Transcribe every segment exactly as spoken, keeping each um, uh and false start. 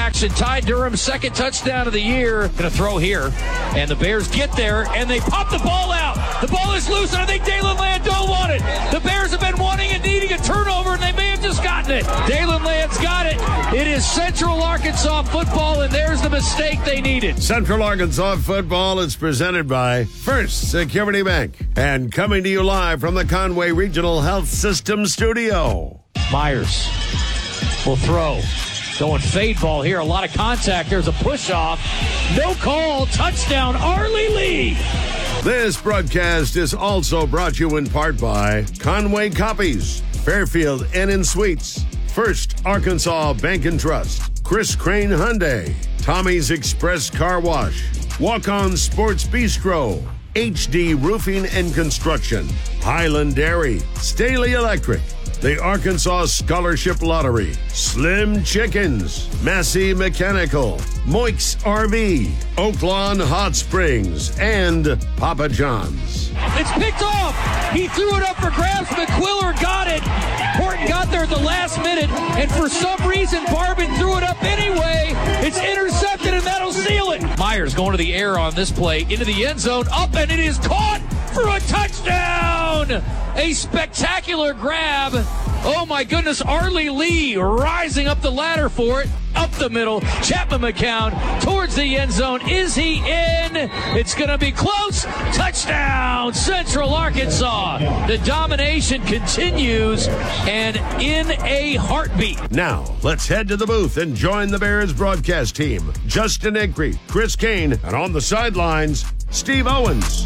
action. Ty Durham's second touchdown of the year. Going to throw here. And the Bears get there, and they pop the ball out. The ball is loose, and I think Dalen Land don't want it. The Bears have been wanting and needing a turnover, and they may have just gotten it. Dalen Land's got it. It is Central Arkansas football, and there's the mistake they needed. Central Arkansas football is presented by First Security Bank and coming to you live from the Conway Regional Health System studio. Myers will throw. Going fade ball here. A lot of contact. There's a push off. No call. Touchdown, Arlie Lee. This broadcast is also brought to you in part by Conway Copies, Fairfield Inn and Suites, First Arkansas Bank and Trust, Chris Crane Hyundai, Tommy's Express Car Wash, Walk-On Sports Bistro, H D Roofing and Construction, Highland Dairy, Staley Electric, the Arkansas Scholarship Lottery, Slim Chickens, Massey Mechanical, Moix R V, Oaklawn Hot Springs, and Papa John's. It's picked off. He threw it up for grabs. McQuiller got it. Horton got there at the last minute, and for some reason, Barbin threw it up anyway. It's intercepted, and that'll seal it. Myers going to the air on this play, into the end zone, up, and it is caught for a touchdown. A spectacular grab. Oh, my goodness. Arlie Lee rising up the ladder for it. Up the middle. Chapman McCown towards the end zone. Is he in? It's going to be close. Touchdown, Central Arkansas. The domination continues, and in a heartbeat. Now, let's head to the booth and join the Bears broadcast team. Justin Acree, Chris Kane, and on the sidelines, Steve Owens.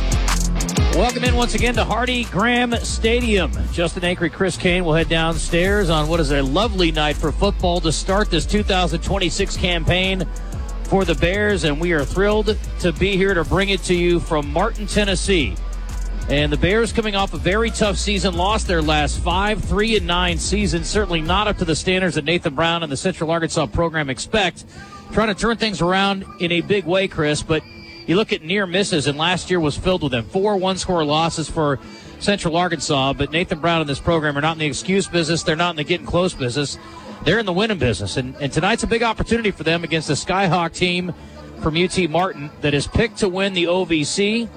Welcome in once again to Hardy Graham Stadium. Justin Acree, Chris Kane will head downstairs on what is a lovely night for football to start this two thousand twenty-six campaign for the Bears, and we are thrilled to be here to bring it to you from Martin, Tennessee. And the Bears, coming off a very tough season, lost their last five, three and nine seasons, certainly not up to the standards that Nathan Brown and the Central Arkansas program expect. Trying to turn things around in a big way, Chris, but you look at near misses, and last year was filled with them. Four one-score losses for Central Arkansas, but Nathan Brown and this program are not in the excuse business. They're not in the getting close business. They're in the winning business, and, and tonight's a big opportunity for them against the Skyhawk team from U T Martin that is picked to win the O V C,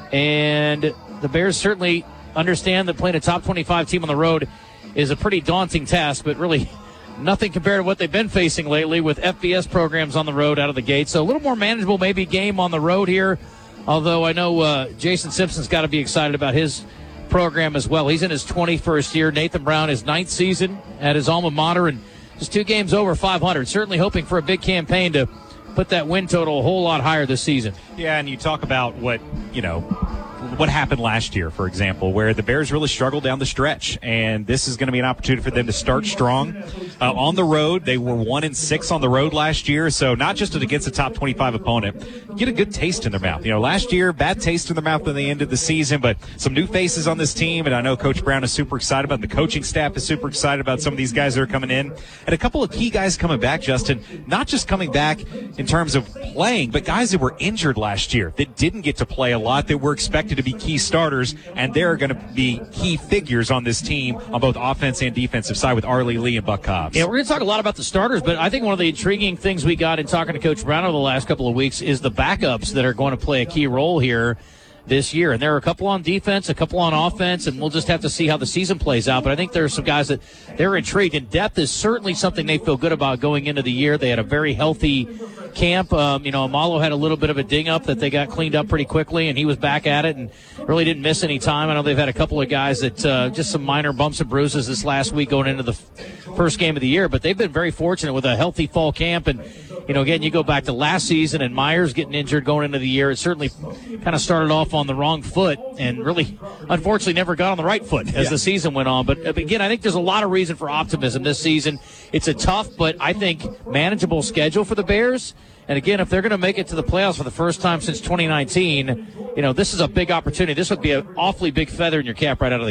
and the Bears certainly understand that playing a top twenty-five team on the road is a pretty daunting task, but really nothing compared to what they've been facing lately with F B S programs on the road out of the gate. So a little more manageable maybe game on the road here, although I know uh, Jason Simpson's got to be excited about his program as well. He's in his twenty-first year. Nathan Brown, his ninth season at his alma mater, and just two games over five hundred. Certainly hoping for a big campaign to put that win total a whole lot higher this season. Yeah, and you talk about what, you know, what happened last year, for example, where the Bears really struggled down the stretch, and this is going to be an opportunity for them to start strong uh, on the road. They were one and six on the road last year, so not just against a top twenty-five opponent, get a good taste in their mouth. You know, last year, bad taste in their mouth when they ended the season, but some new faces on this team, and I know Coach Brown is super excited about it. The coaching staff is super excited about some of these guys that are coming in, and a couple of key guys coming back, Justin, not just coming back in terms of playing, but guys that were injured last year that didn't get to play a lot, that were expected to be key starters, and they're going to be key figures on this team on both offense and defensive side with Arlie Lee and Buck Cobbs. Yeah, we're going to talk a lot about the starters, but I think one of the intriguing things we got in talking to Coach Brown over the last couple of weeks is the backups that are going to play a key role here this year. And there are a couple on defense, a couple on offense, and we'll just have to see how the season plays out. But I think there are some guys that they're intrigued, and depth is certainly something they feel good about going into the year. They had a very healthy camp. Um, you know, Amalo had a little bit of a ding-up that they got cleaned up pretty quickly, and he was back at it and really didn't miss any time. I know they've had a couple of guys that uh, just some minor bumps and bruises this last week going into the f- first game of the year, but they've been very fortunate with a healthy fall camp. And, you know, again, you go back to last season and Myers getting injured going into the year. It certainly kind of started off on the wrong foot and really, unfortunately, never got on the right foot as yeah. the season went on. But, again, I think there's a lot of reason for optimism this season. It's a tough but I think manageable schedule for the Bears. And, again, if they're going to make it to the playoffs for the first time since twenty nineteen, you know, this is a big opportunity. This would be an awfully big feather in your cap right out of the gate.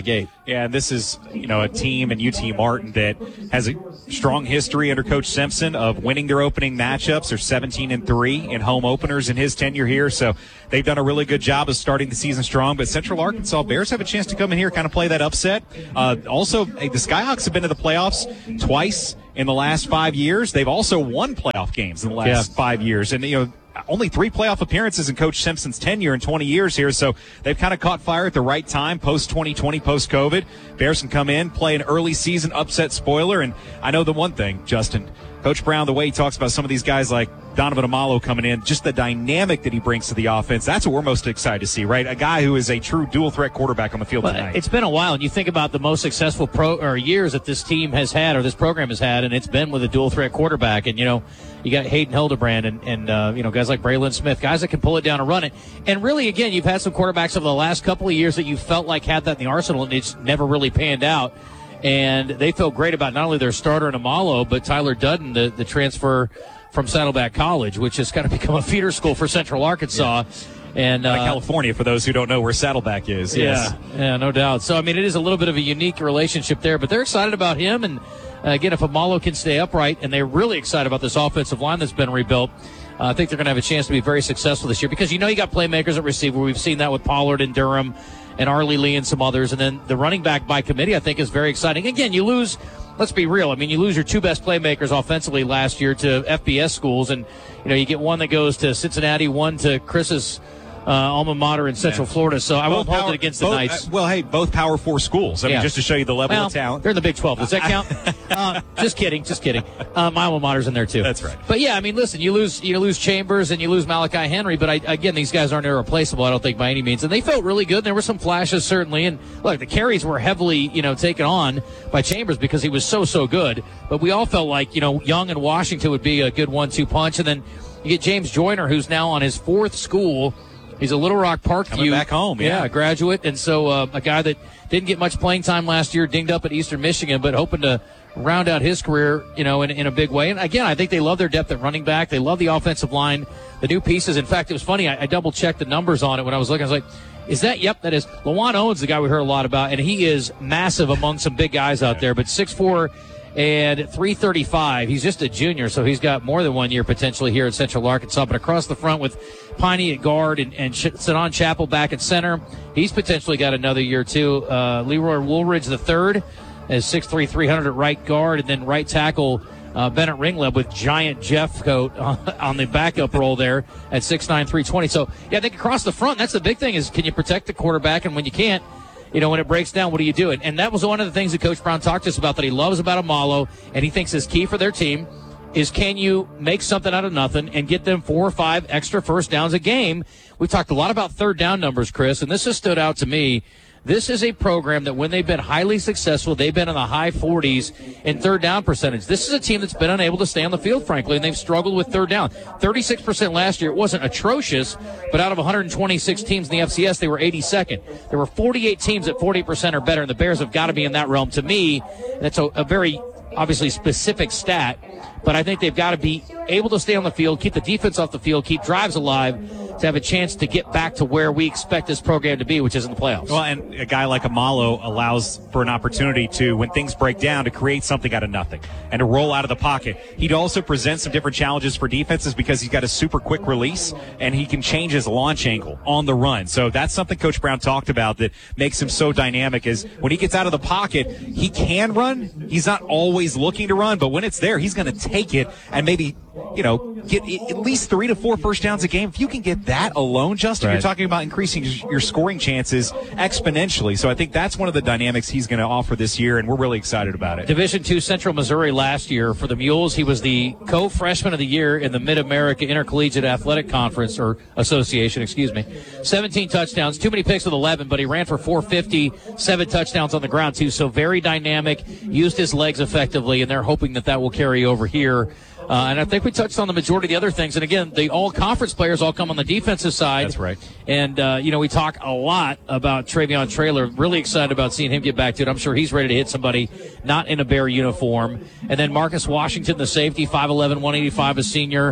Yeah, and this is, you know, a team in U T Martin that has a strong history under Coach Simpson of winning their opening matchups. They're seventeen and three in home openers in his tenure here, so they've done a really good job of starting the season strong. But Central Arkansas Bears have a chance to come in here, kind of play that upset. Uh, also, the Skyhawks have been to the playoffs twice in the last five years. They've also won playoff games in the last yeah. five years, and you know. Only three playoff appearances in Coach Simpson's tenure in twenty years here, so they've kind of caught fire at the right time, post twenty twenty, post-COVID. Bears can come in, play an early season upset spoiler, and I know the one thing, Justin, Coach Brown, the way he talks about some of these guys like Donovan Amalo coming in, just the dynamic that he brings to the offense, that's what we're most excited to see, right? A guy who is a true dual-threat quarterback on the field well, tonight. It's been a while, and you think about the most successful pro or years that this team has had or this program has had, and it's been with a dual-threat quarterback. And, you know, you got Hayden Hildebrand and, and uh, you know, guys like Braylon Smith, guys that can pull it down and run it. And really, again, you've had some quarterbacks over the last couple of years that you felt like had that in the arsenal, and it's never really panned out. And they felt great about not only their starter in Amalo, but Tyler Dudden, the, the transfer from Saddleback College, which has kind of become a feeder school for Central Arkansas. Yeah. And like uh, California, for those who don't know where Saddleback is. Yes. Yeah, yeah, no doubt. So, I mean, it is a little bit of a unique relationship there, but they're excited about him. And, uh, again, if Amalo can stay upright, and they're really excited about this offensive line that's been rebuilt, uh, I think they're going to have a chance to be very successful this year because, you know, you got playmakers at receiver. We've seen that with Pollard and Durham and Arlie Lee and some others. And then the running back by committee, I think, is very exciting. Again, you lose, let's be real, I mean, you lose your two best playmakers offensively last year to F B S schools. And, you know, you get one that goes to Cincinnati, one to Chris's uh, alma mater in Central yeah. Florida. So I both won't hold power, it against both, the Knights. Uh, well, hey, both Power Four schools. I yeah. mean, just to show you the level well, of talent. They're in the Big twelve. Does that count? uh, just kidding. Just kidding. Uh, my alma mater's in there, too. That's right. But, yeah, I mean, listen, you lose you lose Chambers and you lose Malachi Henry, but, I, again, these guys aren't irreplaceable, I don't think, by any means. And they felt really good. There were some flashes, certainly. And, look, the carries were heavily, you know, taken on by Chambers because he was so, so good. But we all felt like, you know, Young and Washington would be a good one two punch. And then you get James Joyner, who's now on his fourth school. He's a Little Rock Parkview. Coming back home, yeah. Yeah, graduate. And so uh, a guy that didn't get much playing time last year, dinged up at Eastern Michigan, but hoping to round out his career, you know, in, in a big way. And, again, I think they love their depth at running back. They love the offensive line, the new pieces. In fact, it was funny. I, I double-checked the numbers on it when I was looking. I was like, is that? Yep, that is. Lawan Owens, the guy we heard a lot about, and he is massive among some big guys out there, but six four and three thirty-five. He's just a junior, so he's got more than one year potentially here at Central Arkansas. But across the front with Piney at guard and, and Sanon Chappell back at center, he's potentially got another year too. Uh, Leroy Woolridge the third is six three, three hundred at right guard, and then right tackle uh, Bennett Ringleb with giant Jeff coat on, on the backup role there at six nine, three twenty. So, yeah, I think across the front, that's the big thing is can you protect the quarterback, and when you can't, you know, when it breaks down, what do you do? And, and that was one of the things that Coach Brown talked to us about that he loves about Amalo, and he thinks is key for their team is can you make something out of nothing and get them four or five extra first downs a game? We've talked a lot about third down numbers, Chris, and this has stood out to me. This is a program that when they've been highly successful, they've been in the high forties in third down percentage. This is a team that's been unable to stay on the field, frankly, and they've struggled with third down. thirty-six percent last year. It wasn't atrocious, but out of one hundred twenty-six teams in the F C S, they were eighty-second. There were forty-eight teams at forty percent or better, and the Bears have got to be in that realm. To me, that's a, a very, obviously, specific stat, but I think they've got to be able to stay on the field, keep the defense off the field, keep drives alive to have a chance to get back to where we expect this program to be, which is in the playoffs. Well, and a guy like Amalo allows for an opportunity to, when things break down, to create something out of nothing and to roll out of the pocket. He'd also present some different challenges for defenses because he's got a super quick release and he can change his launch angle on the run. So that's something Coach Brown talked about that makes him so dynamic is when he gets out of the pocket, he can run. He's not always looking to run, but when it's there, he's going to take it and maybe, you know, get at least three to four first downs a game. If you can get that alone, Justin, right, you're talking about increasing your scoring chances exponentially. So I think that's one of the dynamics he's going to offer this year, and we're really excited about it. Division two Central Missouri last year for the Mules. He was the co-freshman of the year in the Mid-America Intercollegiate Athletic Conference, or Association, excuse me. seventeen touchdowns, too many picks with eleven, but he ran for four fifty, seven touchdowns on the ground, too. So very dynamic, used his legs effectively, and they're hoping that that will carry over here. Uh, and I think we touched on the majority of the other things. And, again, the all-conference players all come on the defensive side. That's right. And, uh, you know, we talk a lot about Travion Traylor. Really excited about seeing him get back to it. I'm sure he's ready to hit somebody not in a Bear uniform. And then Marcus Washington, the safety, five eleven, one eighty-five, a senior.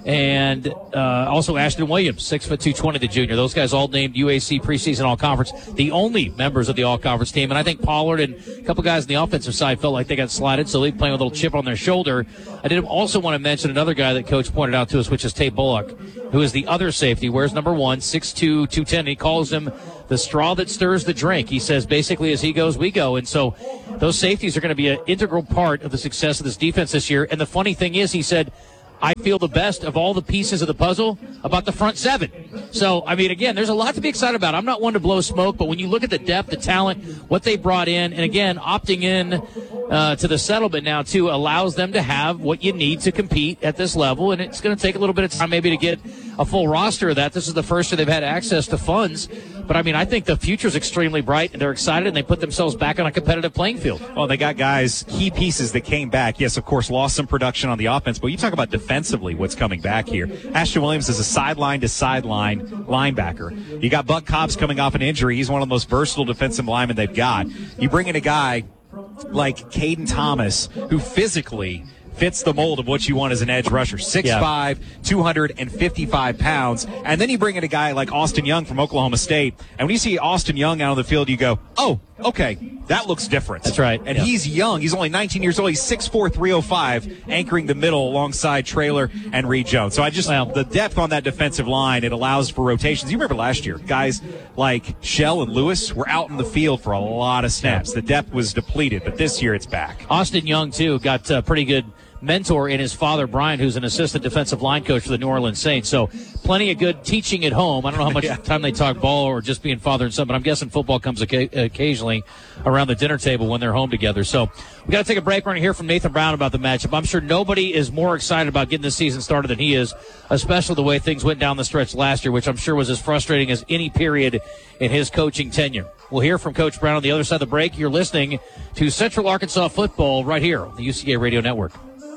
And uh, also Ashton Williams, six foot two twenty, the junior. Those guys all named U A C preseason all-conference, the only members of the all-conference team. And I think Pollard and a couple guys on the offensive side felt like they got slotted, so they're playing with a little chip on their shoulder. I did also want to mention another guy that Coach pointed out to us, which is Tate Bullock, who is the other safety. Wears number one, six two, two ten. He calls him the straw that stirs the drink. He says basically as he goes, we go. And so those safeties are going to be an integral part of the success of this defense this year. And the funny thing is, he said, I feel the best of all the pieces of the puzzle about the front seven. So, I mean, again, there's a lot to be excited about. I'm not one to blow smoke, but when you look at the depth, the talent, what they brought in, and again, opting in uh, to the settlement now, too, allows them to have what you need to compete at this level, and it's going to take a little bit of time maybe to get a full roster of that. This is the first year they've had access to funds. But, I mean, I think the future is extremely bright, and they're excited, and they put themselves back on a competitive playing field. Well, they got guys, key pieces that came back. Yes, of course, lost some production on the offense, but you talk about defensively what's coming back here. Ashton Williams is a sideline-to-sideline linebacker. You got Buck Cobbs coming off an injury. He's one of the most versatile defensive linemen they've got. You bring in a guy like Caden Thomas, who physically fits the mold of what you want as an edge rusher. six five, yeah. two hundred fifty-five pounds. And then you bring in a guy like Austin Young from Oklahoma State. And when you see Austin Young out on the field, you go, oh, okay, that looks different. That's right. And yeah. he's young. He's only nineteen years old. He's six four, three oh five, anchoring the middle alongside Traylor and Reed Jones. So I just, well, the depth on that defensive line, it allows for rotations. You remember last year, guys like Shell and Lewis were out in the field for a lot of snaps. The depth was depleted, but this year it's back. Austin Young, too, got uh, pretty good mentor in his father, Brian, who's an assistant defensive line coach for the New Orleans Saints. So plenty of good teaching at home. I don't know how much yeah. time they talk ball or just being father and son, but I'm guessing football comes occasionally around the dinner table when they're home together. So we got to take a break. We're going to hear from Nathan Brown about the matchup. I'm sure nobody is more excited about getting this season started than he is, especially the way things went down the stretch last year, which I'm sure was as frustrating as any period in his coaching tenure. We'll hear from Coach Brown on the other side of the break. You're listening to Central Arkansas Football right here on the U C A Radio Network.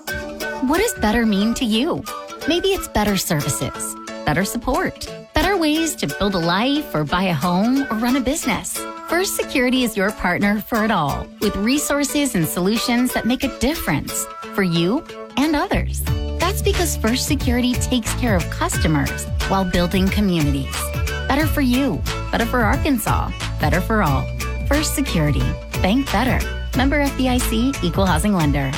What does better mean to you? Maybe it's better services, better support, better ways to build a life or buy a home or run a business. First Security is your partner for it all, with resources and solutions that make a difference for you and others. That's because First Security takes care of customers while building communities. Better for you, better for Arkansas, better for all. First Security. Bank better. Member F D I C, Equal Housing Lender.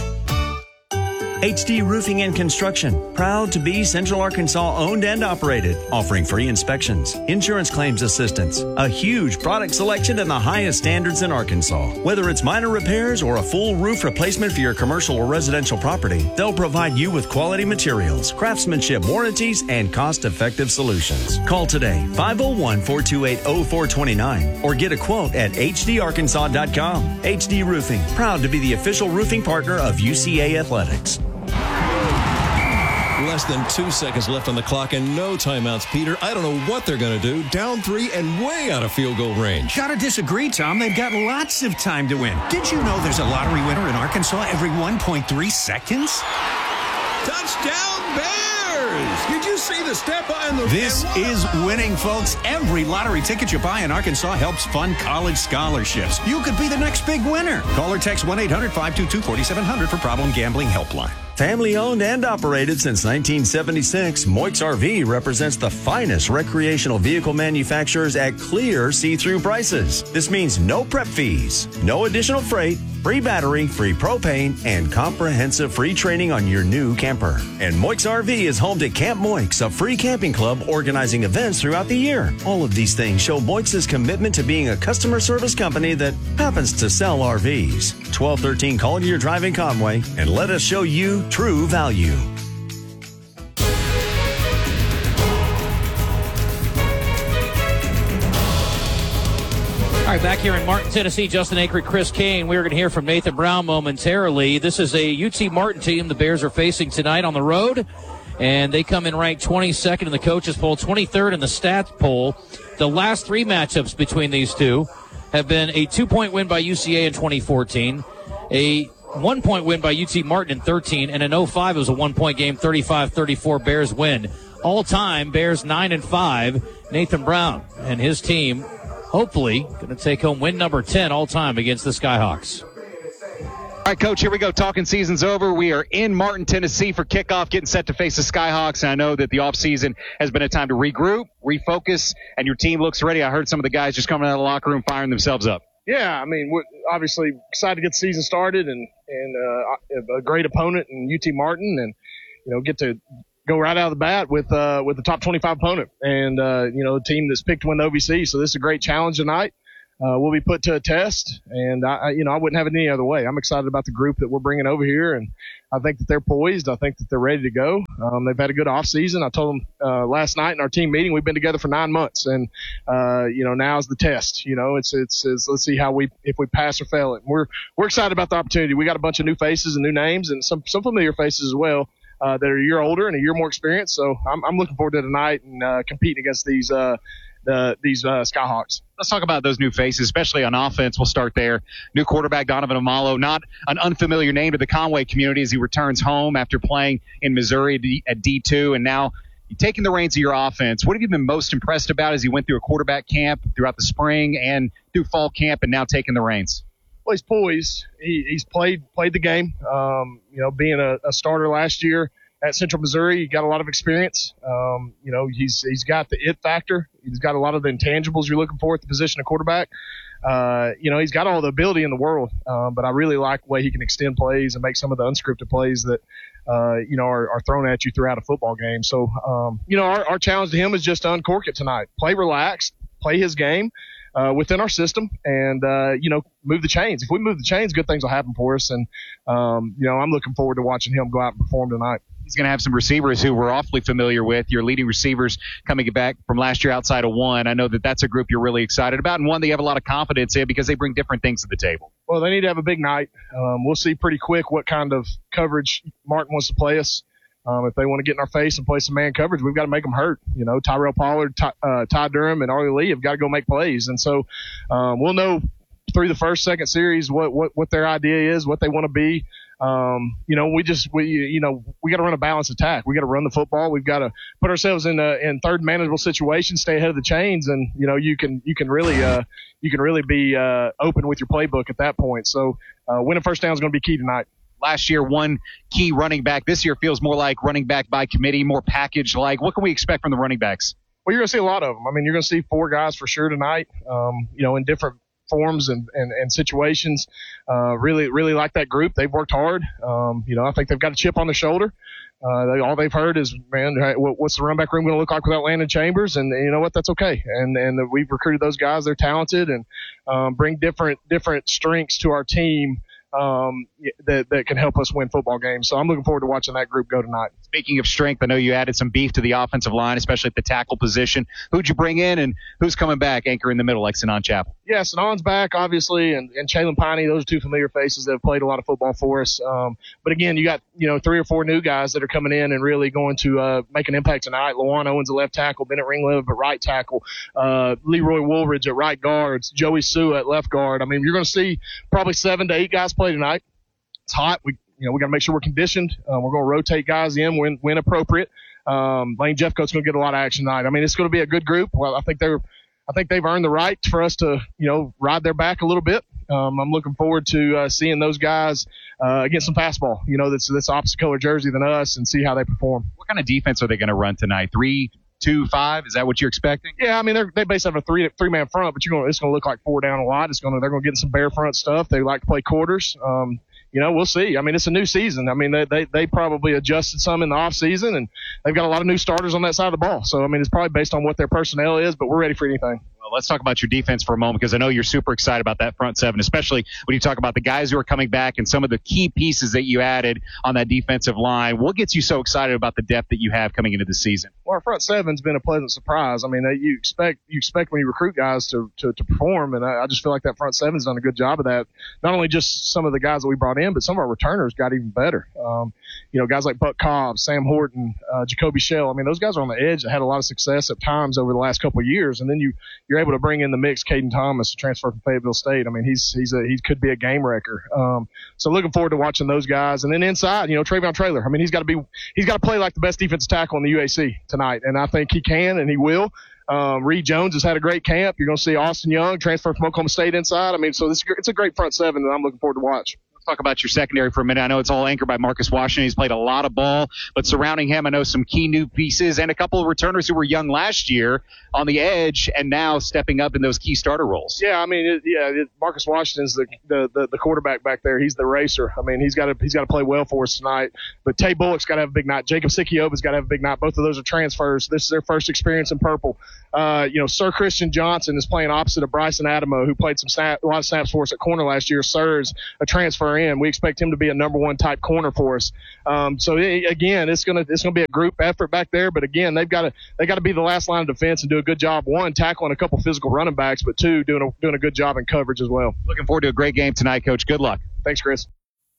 H D Roofing and Construction, proud to be Central Arkansas owned and operated, offering free inspections, insurance claims assistance, a huge product selection and the highest standards in Arkansas. Whether it's minor repairs or a full roof replacement for your commercial or residential property, they'll provide you with quality materials, craftsmanship warranties, and cost-effective solutions. Call today, five oh one, four two eight, oh four two nine, or get a quote at h d arkansas dot com. H D Roofing, proud to be the official roofing partner of U C A Athletics. Less than two seconds left on the clock and no timeouts, Peter. I don't know what they're going to do. Down three and way out of field goal range. Gotta disagree, Tom. They've got lots of time to win. Did you know there's a lottery winner in Arkansas every one point three seconds? Touchdown Bears! Did you see the step on the... This is winning, folks. Every lottery ticket you buy in Arkansas helps fund college scholarships. You could be the next big winner. Call or text one eight hundred, five two two, four seven zero zero for Problem Gambling Helpline. Family owned and operated since nineteen seventy-six, Moix R V represents the finest recreational vehicle manufacturers at clear see-through prices. This means no prep fees, no additional freight, free battery, free propane, and comprehensive free training on your new camper. And Moix R V is home to Camp Moix, a free camping club organizing events throughout the year. All of these things show Moix's commitment to being a customer service company that happens to sell R Vs. twelve thirteen Collier Drive in Conway, and let us show you true value. All right, back here in Martin, Tennessee, Justin Acri, Chris Kane. We're going to hear from Nathan Brown momentarily. This is a U T Martin team the Bears are facing tonight on the road, and they come in ranked twenty-second in the coaches poll, twenty-third in the stats poll. The last three matchups between these two have been a two-point win by U C A in twenty fourteen, a one-point win by U T Martin in thirteen, and in oh five it was a one-point game, thirty-five thirty-four Bears win. All-time, Bears nine and five. Nathan Brown and his team hopefully going to take home win number ten all-time against the Skyhawks. All right, Coach, here we go. Talking season's over. We are in Martin, Tennessee for kickoff, getting set to face the Skyhawks. And I know that the offseason has been a time to regroup, refocus, and your team looks ready. I heard some of the guys just coming out of the locker room firing themselves up. Yeah, I mean, we're obviously excited to get the season started and, and uh, a great opponent in U T Martin and, you know, get to go right out of the bat with uh, with the top twenty-five opponent and, uh, you know, a team that's picked to win the O V C. So this is a great challenge tonight. Uh, we'll be put to a test, and I, I, you know, I wouldn't have it any other way. I'm excited about the group that we're bringing over here, and I think that they're poised. I think that they're ready to go. Um, they've had a good off season. I told them uh, last night in our team meeting we've been together for nine months, and uh, you know, now's the test. You know, it's, it's it's let's see how we if we pass or fail it. And we're we're excited about the opportunity. We got a bunch of new faces and new names, and some some familiar faces as well uh, that are a year older and a year more experienced. So I'm I'm looking forward to tonight and uh, competing against these uh, the, these uh, Skyhawks. Let's talk about those new faces, especially on offense. We'll start there. New quarterback Donovan Amalo, not an unfamiliar name to the Conway community as he returns home after playing in Missouri at D two, and now you're taking the reins of your offense. What have you been most impressed about as he went through a quarterback camp throughout the spring and through fall camp and now taking the reins? Well, he's poised. He, he's played played the game. Um, you know, being a, a starter last year at Central Missouri, he got a lot of experience. Um, you know, he's he's got the it factor. He's got a lot of the intangibles you're looking for at the position of quarterback. Uh, you know, he's got all the ability in the world, um, but I really like the way he can extend plays and make some of the unscripted plays that, uh, you know, are, are thrown at you throughout a football game. So, um, you know, our, our challenge to him is just to uncork it tonight. Play relaxed, play his game uh, within our system, and, uh, you know, move the chains. If we move the chains, good things will happen for us. And, um, you know, I'm looking forward to watching him go out and perform tonight. He's going to have some receivers who we're awfully familiar with. Your leading receivers coming back from last year outside of one. I know that that's a group you're really excited about, and one that you have a lot of confidence in because they bring different things to the table. Well, they need to have a big night. Um, we'll see pretty quick what kind of coverage Martin wants to play us. Um, if they want to get in our face and play some man coverage, we've got to make them hurt. You know, Tyrell Pollard, Ty, uh, Ty Durham, and Arlie Lee have got to go make plays. And so um, we'll know through the first, second series what, what, what their idea is, what they want to be. Um, you know, we just, we, you know, we got to run a balanced attack. We got to run the football. We've got to put ourselves in a, in third manageable situations, stay ahead of the chains. And, you know, you can, you can really, uh, you can really be, uh, open with your playbook at that point. So, uh, winning first down is going to be key tonight. Last year, one key running back. This year feels more like running back by committee, more package like. What can we expect from the running backs? Well, you're going to see a lot of them. I mean, you're going to see four guys for sure tonight, um, you know, in different forms and, and, and situations. Uh, really, really like that group. They've worked hard. Um, you know, I think they've got a chip on their shoulder. Uh, they, all they've heard is, man, what's the running back room going to look like without Landon Chambers? And you know what? That's okay. And, and we've recruited those guys. They're talented and, um, bring different, different strengths to our team. Um, that, that can help us win football games. So I'm looking forward to watching that group go tonight. Speaking of strength, I know you added some beef to the offensive line, especially at the tackle position. Who'd you bring in and who's coming back, anchor in the middle like Sanan Chapel? Yeah, Sanan's back, obviously, and, and Chalen Piney. Those are two familiar faces that have played a lot of football for us. Um, but again, you got, you know, three or four new guys that are coming in and really going to uh, make an impact tonight. Lawan Owens at left tackle, Bennett Ringlev at right tackle, uh, Leroy Woolridge at right guard, Joey Sue at left guard. I mean, you're going to see probably seven to eight guys play tonight. It's hot. We, you know, we got to make sure we're conditioned. Um, we're going to rotate guys in when, when appropriate. Um, Lane Jeffcoat's going to get a lot of action tonight. I mean, it's going to be a good group. Well, I think they're, I think they've earned the right for us to, you know, ride their back a little bit. Um, I'm looking forward to uh, seeing those guys uh, against some fastball. You know, that's that's opposite color jersey than us, and see how they perform. What kind of defense are they going to run tonight? Three, two, five? Is that what you're expecting? Yeah, I mean they're they basically have a three three man front, but you're going it's going to look like four down a lot. It's going to they're going to get some bare front stuff. They like to play quarters. Um, You know, we'll see. I mean, it's a new season. I mean, they, they, they probably adjusted some in the off season, and they've got a lot of new starters on that side of the ball. So, I mean, it's probably based on what their personnel is, but we're ready for anything. Well, let's talk about your defense for a moment, because I know you're super excited about that front seven, especially when you talk about the guys who are coming back and some of the key pieces that you added on that defensive line. What gets you so excited about the depth that you have coming into the season? Well, our front seven's been a pleasant surprise. I mean, they, you expect you expect when you recruit guys to, to, to perform, and I, I just feel like that front seven's done a good job of that. Not only just some of the guys that we brought in, but some of our returners got even better. Um, you know, guys like Buck Cobb, Sam Horton, uh, Jacoby Shell. I mean, those guys are on the edge that had a lot of success at times over the last couple of years, and then you you're able to bring in the mix Caden Thomas, a transfer from Fayetteville State. I mean, he's he's a he could be a game wrecker. Um, so looking forward to watching those guys. And then inside, you know, Travion Traylor. I mean, he's got to be he's got to play like the best defensive tackle in the U A C tonight, and I think he can and he will. Um, Reed Jones has had a great camp. You're going to see Austin Young transfer from Oklahoma State inside. I mean, so this it's a great front seven that I'm looking forward to watch. talk about your secondary for a minute. I know it's all anchored by Marcus Washington. He's played a lot of ball, but surrounding him, I know some key new pieces and a couple of returners who were young last year on the edge and now stepping up in those key starter roles. Yeah, I mean, it, yeah, it, Marcus Washington's the, the, the, the quarterback back there. He's the racer. I mean, he's got to he's got to play well for us tonight. But Tay Bullock's got to have a big night. Jacob Sikiova's got to have a big night. Both of those are transfers. This is their first experience in purple. Uh, you know, Sir Christian Johnson is playing opposite of Bryson Adamo, who played some snap, a lot of snaps for us at corner last year. Sir's a transfer in. We expect him to be a number one type corner for us. Um, so it, again, it's gonna it's gonna be a group effort back there. But again, they've got to they got to be the last line of defense and do a good job. One, tackling a couple physical running backs, but two, doing a doing a good job in coverage as well. Looking forward to a great game tonight, Coach. Good luck. Thanks, Chris.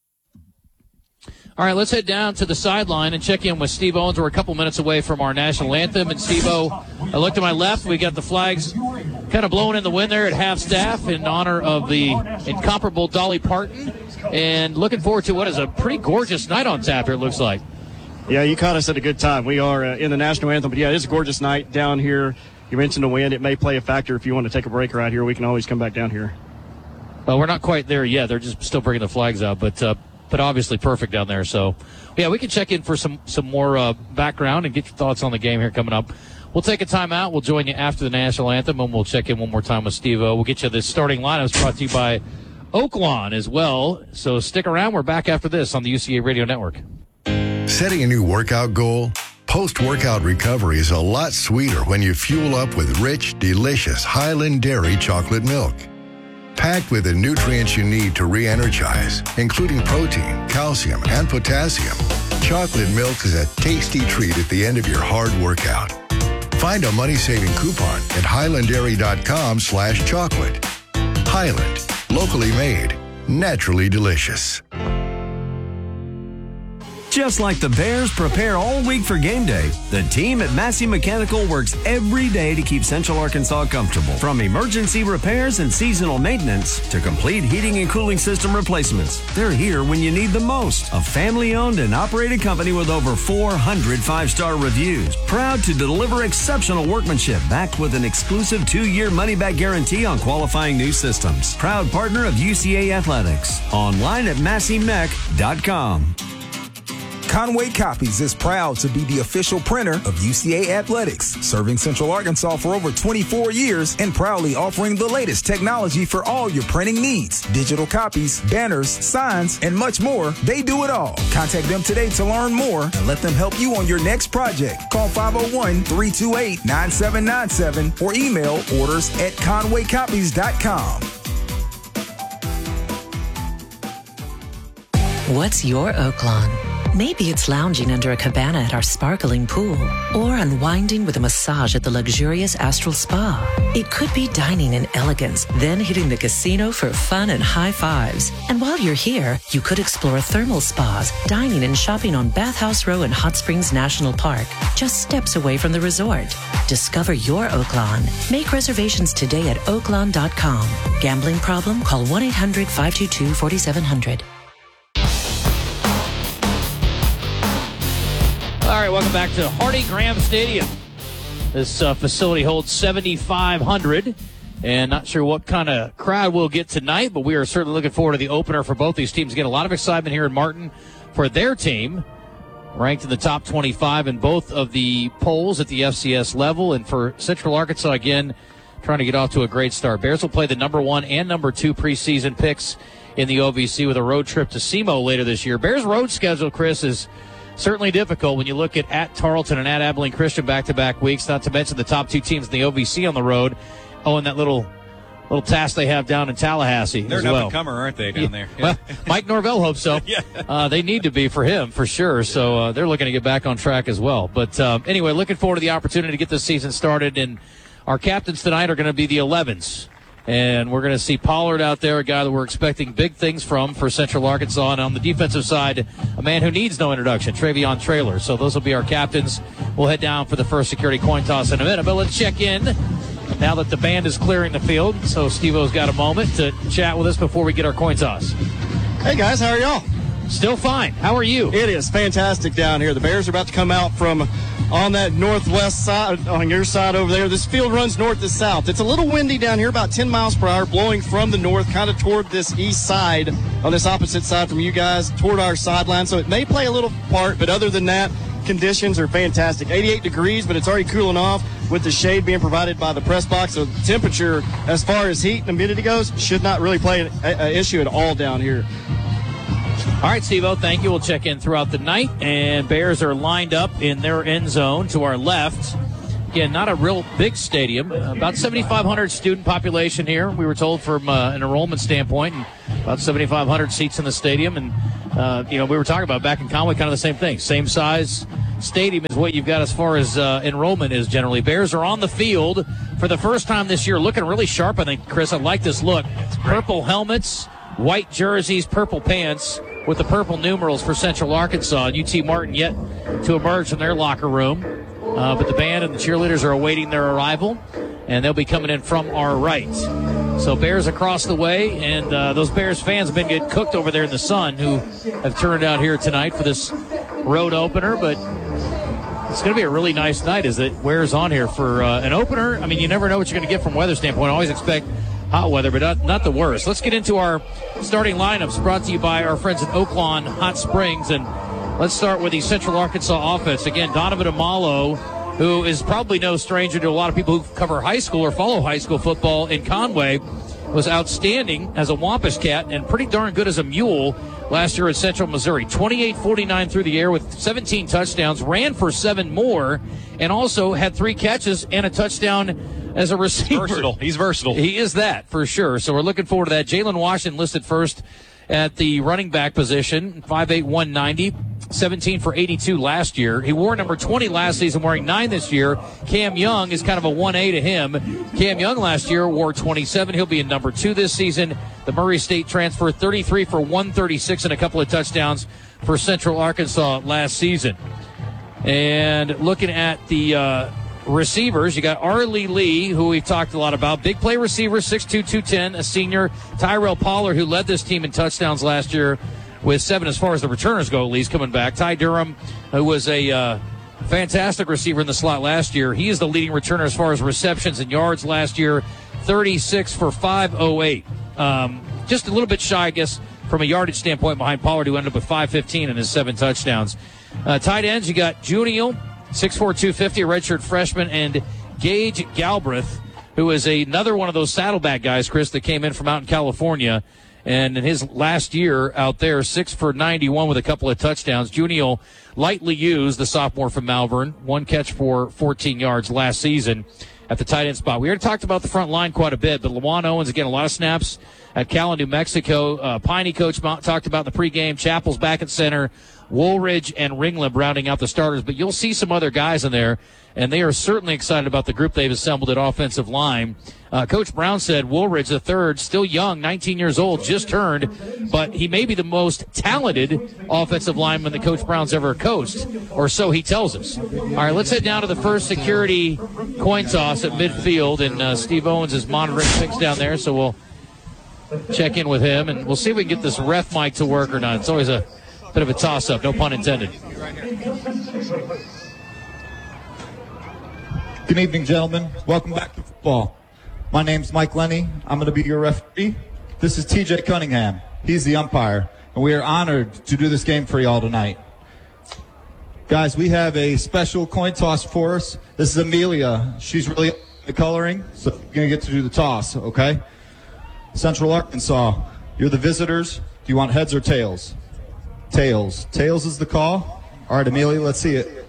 All right, let's head down to the sideline and check in with Steve Owens. We're a couple minutes away from our national anthem. And, Steve-O, I look to my left. We got the flags kind of blowing in the wind there at half-staff in honor of the incomparable Dolly Parton. And looking forward to what is a pretty gorgeous night on tap here, it looks like. Yeah, you caught us at a good time. We are uh, in the national anthem. But, yeah, it's a gorgeous night down here. You mentioned the wind. It may play a factor. If you want to take a break right here, we can always come back down here. Well, we're not quite there yet. They're just still bringing the flags out. But, uh, but obviously perfect down there. So, yeah, we can check in for some, some more uh, background and get your thoughts on the game here coming up. We'll take a timeout. We'll join you after the national anthem, and we'll check in one more time with Steve-O. We'll get you the starting lineups brought to you by Oaklawn as well. So stick around. We're back after this on the U C A Radio Network. Setting a new workout goal? Post-workout recovery is a lot sweeter when you fuel up with rich, delicious Highland Dairy chocolate milk. Packed with the nutrients you need to re-energize, including protein, calcium, and potassium, chocolate milk is a tasty treat at the end of your hard workout. Find a money-saving coupon at highlanddairy.com slash chocolate. Highland, locally made, naturally delicious. Just like the Bears prepare all week for game day, the team at Massey Mechanical works every day to keep Central Arkansas comfortable. From emergency repairs and seasonal maintenance to complete heating and cooling system replacements, they're here when you need them most. A family-owned and operated company with over four hundred five-star reviews. Proud to deliver exceptional workmanship backed with an exclusive two-year money-back guarantee on qualifying new systems. Proud partner of U C A Athletics. Online at massey mech dot com. Conway Copies is proud to be the official printer of U C A Athletics, serving Central Arkansas for over twenty-four years and proudly offering the latest technology for all your printing needs. Digital copies, banners, signs, and much more. They do it all. Contact them today to learn more and let them help you on your next project. Call five oh one, three two eight, nine seven nine seven or email orders at conway copies dot com. What's your Oaklawn? Maybe it's lounging under a cabana at our sparkling pool or unwinding with a massage at the luxurious Astral Spa. It could be dining in elegance, then hitting the casino for fun and high fives. And while you're here, you could explore thermal spas, dining and shopping on Bathhouse Row in Hot Springs National Park, just steps away from the resort. Discover your Oaklawn. Make reservations today at oaklawn dot com. Gambling problem? Call one eight hundred, five two two, four seven zero zero. All right, welcome back to Hardy Graham Stadium. This uh, facility holds seventy-five hundred, and not sure what kind of crowd we'll get tonight, but we are certainly looking forward to the opener for both these teams. Again, a lot of excitement here in Martin for their team, ranked in the top twenty-five in both of the polls at the F C S level, and for Central Arkansas, again, trying to get off to a great start. Bears will play the number one and number two preseason picks in the O V C with a road trip to SEMO later this year. Bears' road schedule, Chris, is certainly difficult when you look at at Tarleton and at Abilene Christian back-to-back weeks, not to mention the top two teams in the O V C on the road. Oh, and that little little task they have down in Tallahassee They're as an well. up-and-comer, aren't they, down yeah. there? Yeah. Well, Mike Norvell hopes so. yeah. uh, they need to be for him, for sure. So uh, they're looking to get back on track as well. But uh, anyway, looking forward to the opportunity to get this season started. And our captains tonight are going to be the elevens. And we're going to see Pollard out there, a guy that we're expecting big things from for Central Arkansas. And on the defensive side, a man who needs no introduction, Travion Traylor. So those will be our captains. We'll head down for the first security coin toss in a minute. But let's check in now that the band is clearing the field. So Steve-O's got a moment to chat with us before we get our coin toss. Hey, guys, how are y'all? Still fine. How are you? It is fantastic down here. The Bears are about to come out from on that northwest side, on your side over there. This field runs north to south. It's a little windy down here, about ten miles per hour, blowing from the north, kind of toward this east side, on this opposite side from you guys, toward our sideline. So it may play a little part, but other than that, conditions are fantastic. eighty-eight degrees, but it's already cooling off with the shade being provided by the press box. So temperature, as far as heat and humidity goes, should not really play an issue at all down here. All right, Steve-O, thank you. We'll check in throughout the night. And Bears are lined up in their end zone to our left. Again, not a real big stadium. Uh, about seventy-five hundred student population here, we were told, from uh, an enrollment standpoint. And about seventy-five hundred seats in the stadium. And, uh, you know, we were talking about back in Conway, kind of the same thing. Same size stadium is what you've got as far as uh, enrollment is generally. Bears are on the field for the first time this year, looking really sharp, I think, Chris. I like this look. Purple helmets, white jerseys, purple pants, with the purple numerals for Central Arkansas. And U T Martin yet to emerge from their locker room. Uh, but the band and the cheerleaders are awaiting their arrival, and they'll be coming in from our right. So Bears across the way, and uh, those Bears fans have been getting cooked over there in the sun, who have turned out here tonight for this road opener. But it's going to be a really nice night as it wears on here for uh, an opener. I mean, you never know what you're going to get from weather standpoint. I always expect hot weather, but not, not the worst. Let's get into our starting lineups, brought to you by our friends at Oaklawn Hot Springs. And let's start with the Central Arkansas offense. Again, Donovan Amalo, who is probably no stranger to a lot of people who cover high school or follow high school football in Conway, was outstanding as a Wampus Cat and pretty darn good as a Mule last year at Central Missouri. twenty-eight forty-nine through the air with seventeen touchdowns, ran for seven more, and also had three catches and a touchdown as a receiver. Versatile. He's versatile. He is that, for sure. So we're looking forward to that. Jalen Washington listed first at the running back position, five eight, one ninety, seventeen for eighty-two last year. He wore number twenty last season, wearing nine this year. Cam Young is kind of a one A to him. Cam Young last year wore twenty-seven. He'll be in number two this season. The Murray State transfer, thirty-three for one thirty-six and a couple of touchdowns for Central Arkansas last season. And looking at the uh, receivers, you got Arlie Lee, who we've talked a lot about. Big play receiver, six two, two ten, a senior. Tyrell Pollard, who led this team in touchdowns last year with seven as far as the returners go. Lee's coming back. Ty Durham, who was a uh, fantastic receiver in the slot last year. He is the leading returner as far as receptions and yards last year, thirty-six for five oh eight. Um, just a little bit shy, I guess, from a yardage standpoint behind Pollard, who ended up with five fifteen in his seven touchdowns. Uh, tight ends, you got Juniel, six four, two fifty, a redshirt freshman, and Gage Galbraith, who is another one of those saddleback guys, Chris, that came in from out in California. And in his last year out there, six for ninety-one with a couple of touchdowns. Juniel, lightly used, the sophomore from Malvern, one catch for fourteen yards last season at the tight end spot. We already talked about the front line quite a bit, but Lawan Owens, again, a lot of snaps at Cal in New Mexico. Uh, Piney, Coach talked about in the pregame. Chappell's back at center. Woolridge and Ringleb rounding out the starters, but you'll see some other guys in there, and they are certainly excited about the group they've assembled at offensive line. Uh, Coach Brown said Woolridge, the third, still young, nineteen years old, just turned, but he may be the most talented offensive lineman that Coach Brown's ever coached, or so he tells us. All right, let's head down to the first security coin toss at midfield, and uh, Steve Owens is monitoring picks down there, so we'll check in with him, and we'll see if we can get this ref mic to work or not. It's always a bit of a toss-up, no pun intended. Good evening, gentlemen. Welcome back to football. My name's Mike Lenny. I'm going to be your referee. This is T J Cunningham. He's the umpire, and we are honored to do this game for y'all tonight. Guys, we have a special coin toss for us. This is Amelia. She's really into the coloring, so you're going to get to do the toss, okay? Central Arkansas, you're the visitors. Do you want heads or tails? Tails. Tails is the call. All right, Amelia, let's see it.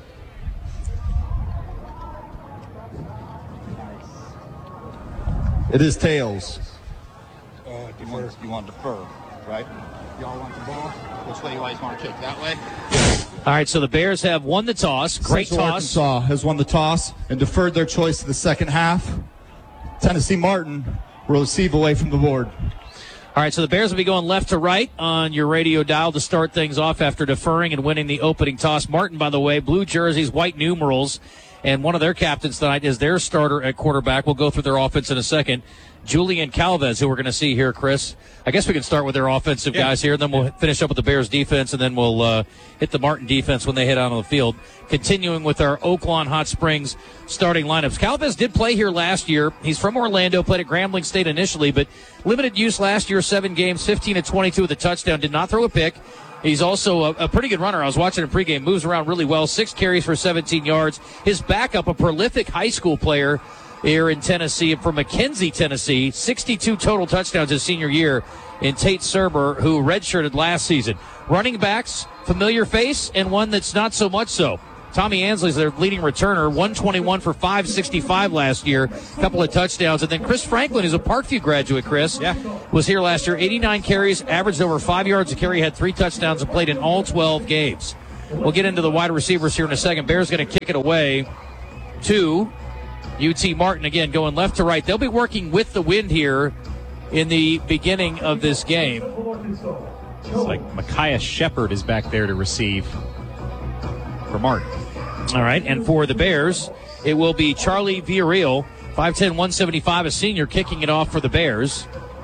It is tails. Uh, you, want, you want to defer, right? Y'all want the ball? Which way you guys want to kick? That way? All right, so the Bears have won the toss. Great Central toss. Arkansas has won the toss and deferred their choice to the second half. Tennessee Martin will receive away from the board. All right, so the Bears will be going left to right on your radio dial to start things off after deferring and winning the opening toss. Martin, by the way, blue jerseys, white numerals, And one of their captains tonight is their starter at quarterback. We'll go through their offense in a second. Julian Calvez, who we're going to see here, Chris. I guess we can start with their offensive yeah. guys here, and then we'll finish up with the Bears defense, and then we'll uh, hit the Martin defense when they head out on the field. Continuing with our Oaklawn Hot Springs starting lineups. Calvez did play here last year. He's from Orlando, played at Grambling State initially, but limited use last year, seven games, fifteen to twenty-two with a touchdown, did not throw a pick. He's also a, a pretty good runner. I was watching him pregame, moves around really well, six carries for seventeen yards. His backup, a prolific high school player here in Tennessee, from McKenzie, Tennessee, sixty-two total touchdowns his senior year in Tate Serber, who redshirted last season. Running backs, familiar face, and one that's not so much so. Tommy Ansley's their leading returner, one twenty-one for five sixty-five last year, a couple of touchdowns. And then Chris Franklin, who's a Parkview graduate, Chris, yeah. was here last year, eighty-nine carries, averaged over five yards a carry, had three touchdowns, and played in all twelve games. We'll get into the wide receivers here in a second. Bears going to kick it away to U T Martin, again, going left to right. They'll be working with the wind here in the beginning of this game. It's like Micaiah Shepard is back there to receive for Martin. All right, and for the Bears, it will be Charlie Villarreal, five ten, one seventy-five, a senior, kicking it off for the Bears.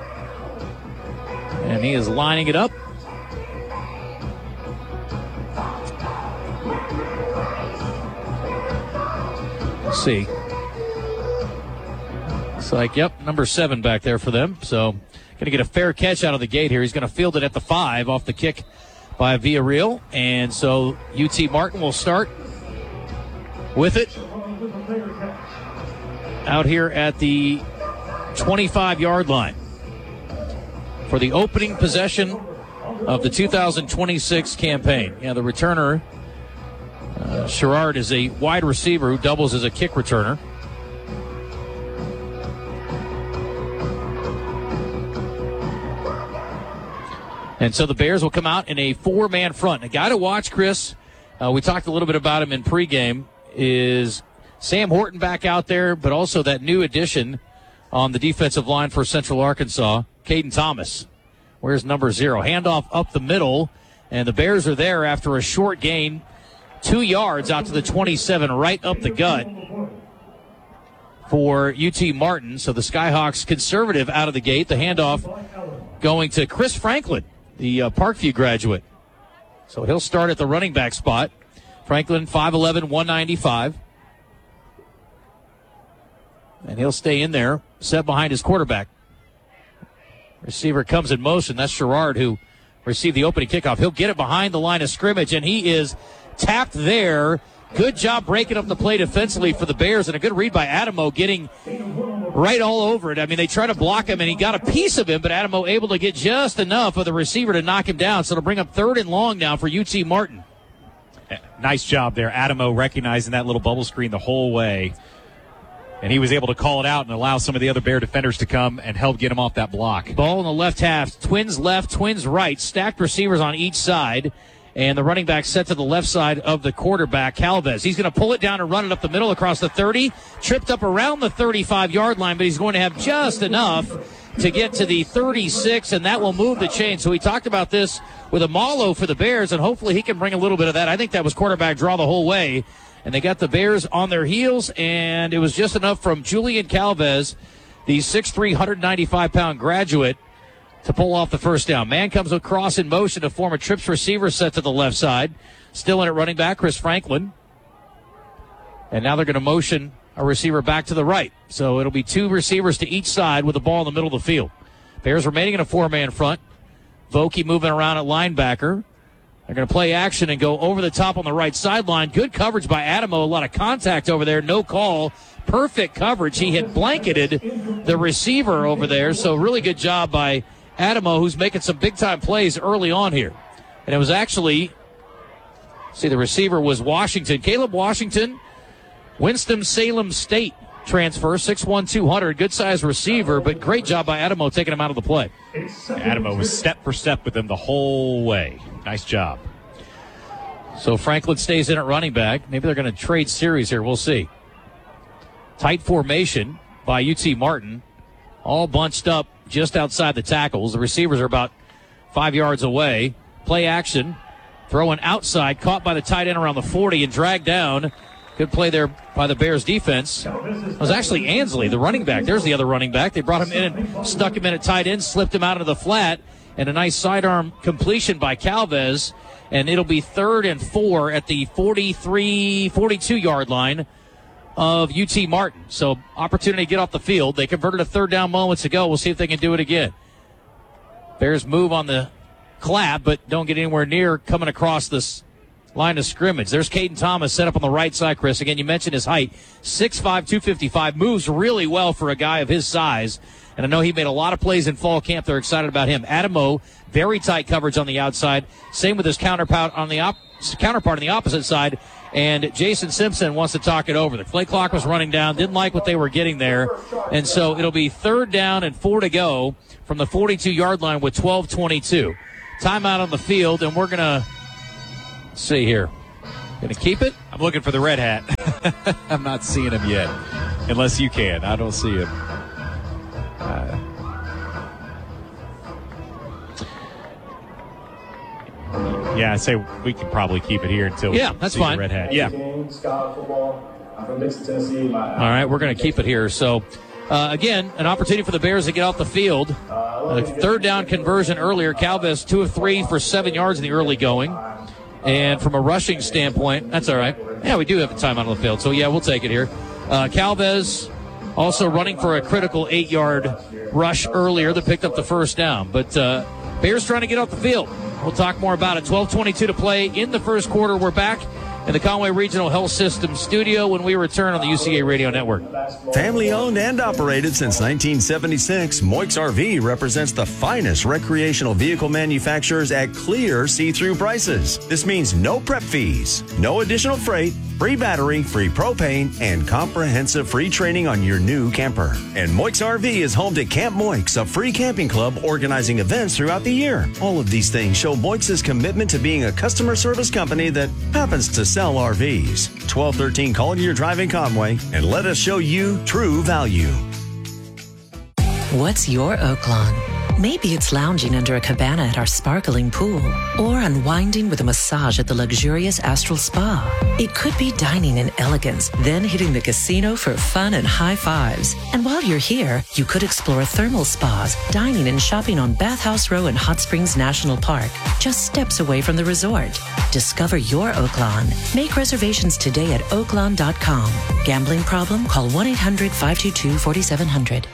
And he is lining it up. Let's see. It's like, yep, number seven back there for them. So going to get a fair catch out of the gate here. He's going to field it at the five off the kick by Villarreal. And so U T Martin will start with it out here at the twenty-five-yard line for the opening possession of the two thousand twenty-six campaign. Yeah, the returner, uh, Sherrard, is a wide receiver who doubles as a kick returner. And so the Bears will come out in a four-man front. A guy to watch, Chris, uh, we talked a little bit about him in pregame, is Sam Horton back out there, but also that new addition on the defensive line for Central Arkansas, Caden Thomas. Where's number zero? Handoff up the middle, and the Bears are there after a short gain, two yards out to the twenty-seven, right up the gut for U T Martin. So the Skyhawks conservative out of the gate. The handoff going to Chris Franklin, the uh, Parkview graduate. So he'll start at the running back spot. Franklin, five eleven, one ninety-five. And he'll stay in there, set behind his quarterback. Receiver comes in motion. That's Sherrard, who received the opening kickoff. He'll get it behind the line of scrimmage, and he is tapped there. Good job breaking up the play defensively for the Bears, and a good read by Adamo, getting right all over it. I mean, they try to block him, and he got a piece of him, but Adamo able to get just enough of the receiver to knock him down. So it'll bring up third and long now for U T Martin. Nice job there. Adamo recognizing that little bubble screen the whole way. And he was able to call it out and allow some of the other Bear defenders to come and help get him off that block. Ball in the left half. Twins left, Twins right. Stacked receivers on each side. And the running back set to the left side of the quarterback, Calvez. He's going to pull it down and run it up the middle across the thirty. Tripped up around the thirty-five-yard line, but he's going to have just enough to get to the thirty-six, and that will move the chain. So we talked about this with Amalo for the Bears, and hopefully he can bring a little bit of that. I think that was quarterback draw the whole way. And they got the Bears on their heels, and it was just enough from Julian Calvez, the six three, one ninety-five pound graduate, to pull off the first down. Man comes across in motion to form a trips receiver set to the left side. Still in at running back, Chris Franklin. And now they're going to motion a receiver back to the right. So it'll be two receivers to each side with the ball in the middle of the field. Bears remaining in a four-man front. Vokey moving around at linebacker. They're going to play action and go over the top on the right sideline. Good coverage by Adamo. A lot of contact over there. No call. Perfect coverage. He had blanketed the receiver over there. So really good job by Adamo, who's making some big-time plays early on here. And it was actually, see, the receiver was Washington. Caleb Washington, Winston-Salem State transfer, six one, two hundred. Good-sized receiver, but great job by Adamo taking him out of the play. Adamo was step for step with him the whole way. Nice job. So Franklin stays in at running back. Maybe they're going to trade series here. We'll see. Tight formation by U T Martin. All bunched up just outside the tackles. The receivers are about five yards away. Play action. Throwing outside. Caught by the tight end around the forty and dragged down Good play there by the Bears defense. It was actually Ansley, the running back. There's the other running back. They brought him in and stuck him in at tight end, slipped him out into the flat, and a nice sidearm completion by Calvez. And it'll be third and four at the forty-three, forty-two-yard line of U T Martin. So opportunity to get off the field. They converted a third down moments ago. We'll see if they can do it again. Bears move on the clap, but don't get anywhere near coming across this line of scrimmage. There's Caden Thomas set up on the right side, Chris. Again, you mentioned his height. six five, two fifty-five. Moves really well for a guy of his size. And I know he made a lot of plays in fall camp. They're excited about him. Adamo, very tight coverage on the outside. Same with his counterpart on the op- counterpart on the opposite side. And Jason Simpson wants to talk it over. The play clock was running down. Didn't like what they were getting there. And so it'll be third down and four to go from the forty-two-yard line with twelve twenty-two. Timeout on the field, and we're going to see here. Going to keep it? I'm looking for the red hat. I'm not seeing him yet. Unless you can. I don't see him. Uh, yeah, I say we can probably keep it here until yeah, we that's see fine. the red hat. Yeah. I'm from Dixon, Tennessee. My, All right, we're going to keep it here. So, uh, again, an opportunity for the Bears to get off the field. A third down conversion earlier. Calvez, two of three for seven yards in the early going. And from a rushing standpoint, that's all right. Yeah, we do have a timeout on the field. So, yeah, we'll take it here. Uh, Calvez also running for a critical eight-yard rush earlier that picked up the first down. But uh, Bears trying to get off the field. We'll talk more about it. twelve twenty-two to play in the first quarter. We're back in the Conway Regional Health System studio when we return on the U C A Radio Network. Family owned and operated since nineteen seventy-six, Moix R V represents the finest recreational vehicle manufacturers at clear see-through prices. This means no prep fees, no additional freight, free battery, free propane, and comprehensive free training on your new camper. And Moix R V is home to Camp Moix, a free camping club organizing events throughout the year. All of these things show Moix's commitment to being a customer service company that happens to sell R Vs. twelve thirteen Collier Drive in Conway, and let us show you true value. What's your Oaklawn? Maybe it's lounging under a cabana at our sparkling pool, or unwinding with a massage at the luxurious Astral Spa. It could be dining in elegance, then hitting the casino for fun and high fives. And while you're here, you could explore thermal spas, dining and shopping on Bathhouse Row in Hot Springs National Park, just steps away from the resort. Discover your Oaklawn. Make reservations today at oaklawn dot com. Gambling problem? Call one eight hundred, five two two, four seven zero zero.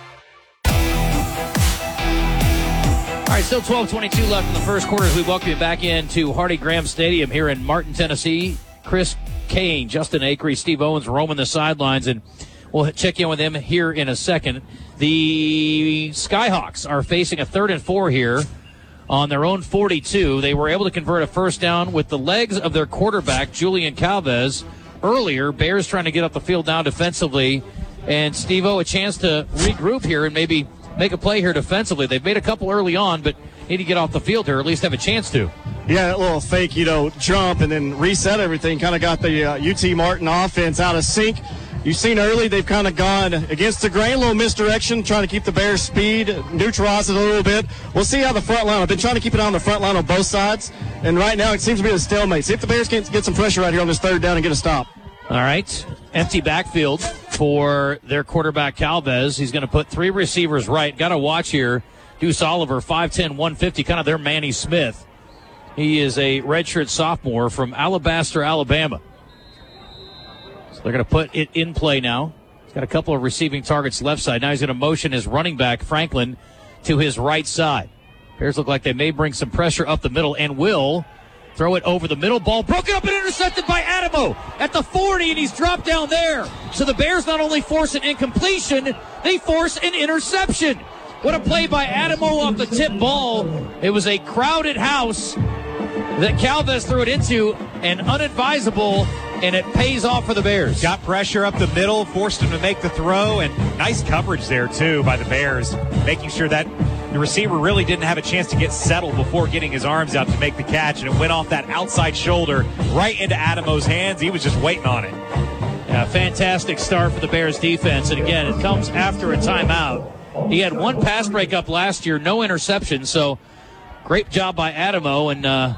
All right, still twelve twenty-two left in the first quarter as we welcome you back into Hardy Graham Stadium here in Martin, Tennessee. Chris Kane, Justin Acree, Steve Owens roaming the sidelines, and we'll check in with them here in a second. The Skyhawks are facing a third and four here on their own forty-two. They were able to convert a first down with the legs of their quarterback, Julian Calvez, earlier. Bears trying to get up the field now defensively. And Steve-O, a chance to regroup here and maybe make a play here defensively. They've made a couple early on, but need to get off the field here, or at least have a chance to. Yeah, that little fake, you know, jump and then reset everything kind of got the uh, U T Martin offense out of sync. You've seen early they've kind of gone against the grain, a little misdirection, trying to keep the Bears' speed, neutralize it a little bit. We'll see how the front line, I've been trying to keep it on the front line on both sides, and right now it seems to be a stalemate. See if the Bears can get some pressure right here on this third down and get a stop. All right, empty backfield for their quarterback Calvez. He's going to put three receivers right. Got to watch here. Deuce Oliver, five ten, one fifty, kind of their Manny Smith. He is a redshirt sophomore from Alabaster, Alabama. So they're going to put it in play now. He's got a couple of receiving targets left side. Now he's going to motion his running back, Franklin, to his right side. Bears look like they may bring some pressure up the middle and will throw it over the middle. Ball broken up and intercepted by Adamo at the forty, and he's dropped down there. So the Bears not only force an incompletion, they force an interception. What a play by Adamo off the tip ball. It was a crowded house that Calvez threw it into, and unadvisable, and it pays off for the Bears. Got pressure up the middle, forced him to make the throw, and nice coverage there, too, by the Bears, making sure that the receiver really didn't have a chance to get settled before getting his arms out to make the catch, and it went off that outside shoulder right into Adamo's hands. He was just waiting on it. Yeah, fantastic start for the Bears defense, and again, it comes after a timeout. He had one pass breakup last year, no interception, so great job by Adamo, and uh,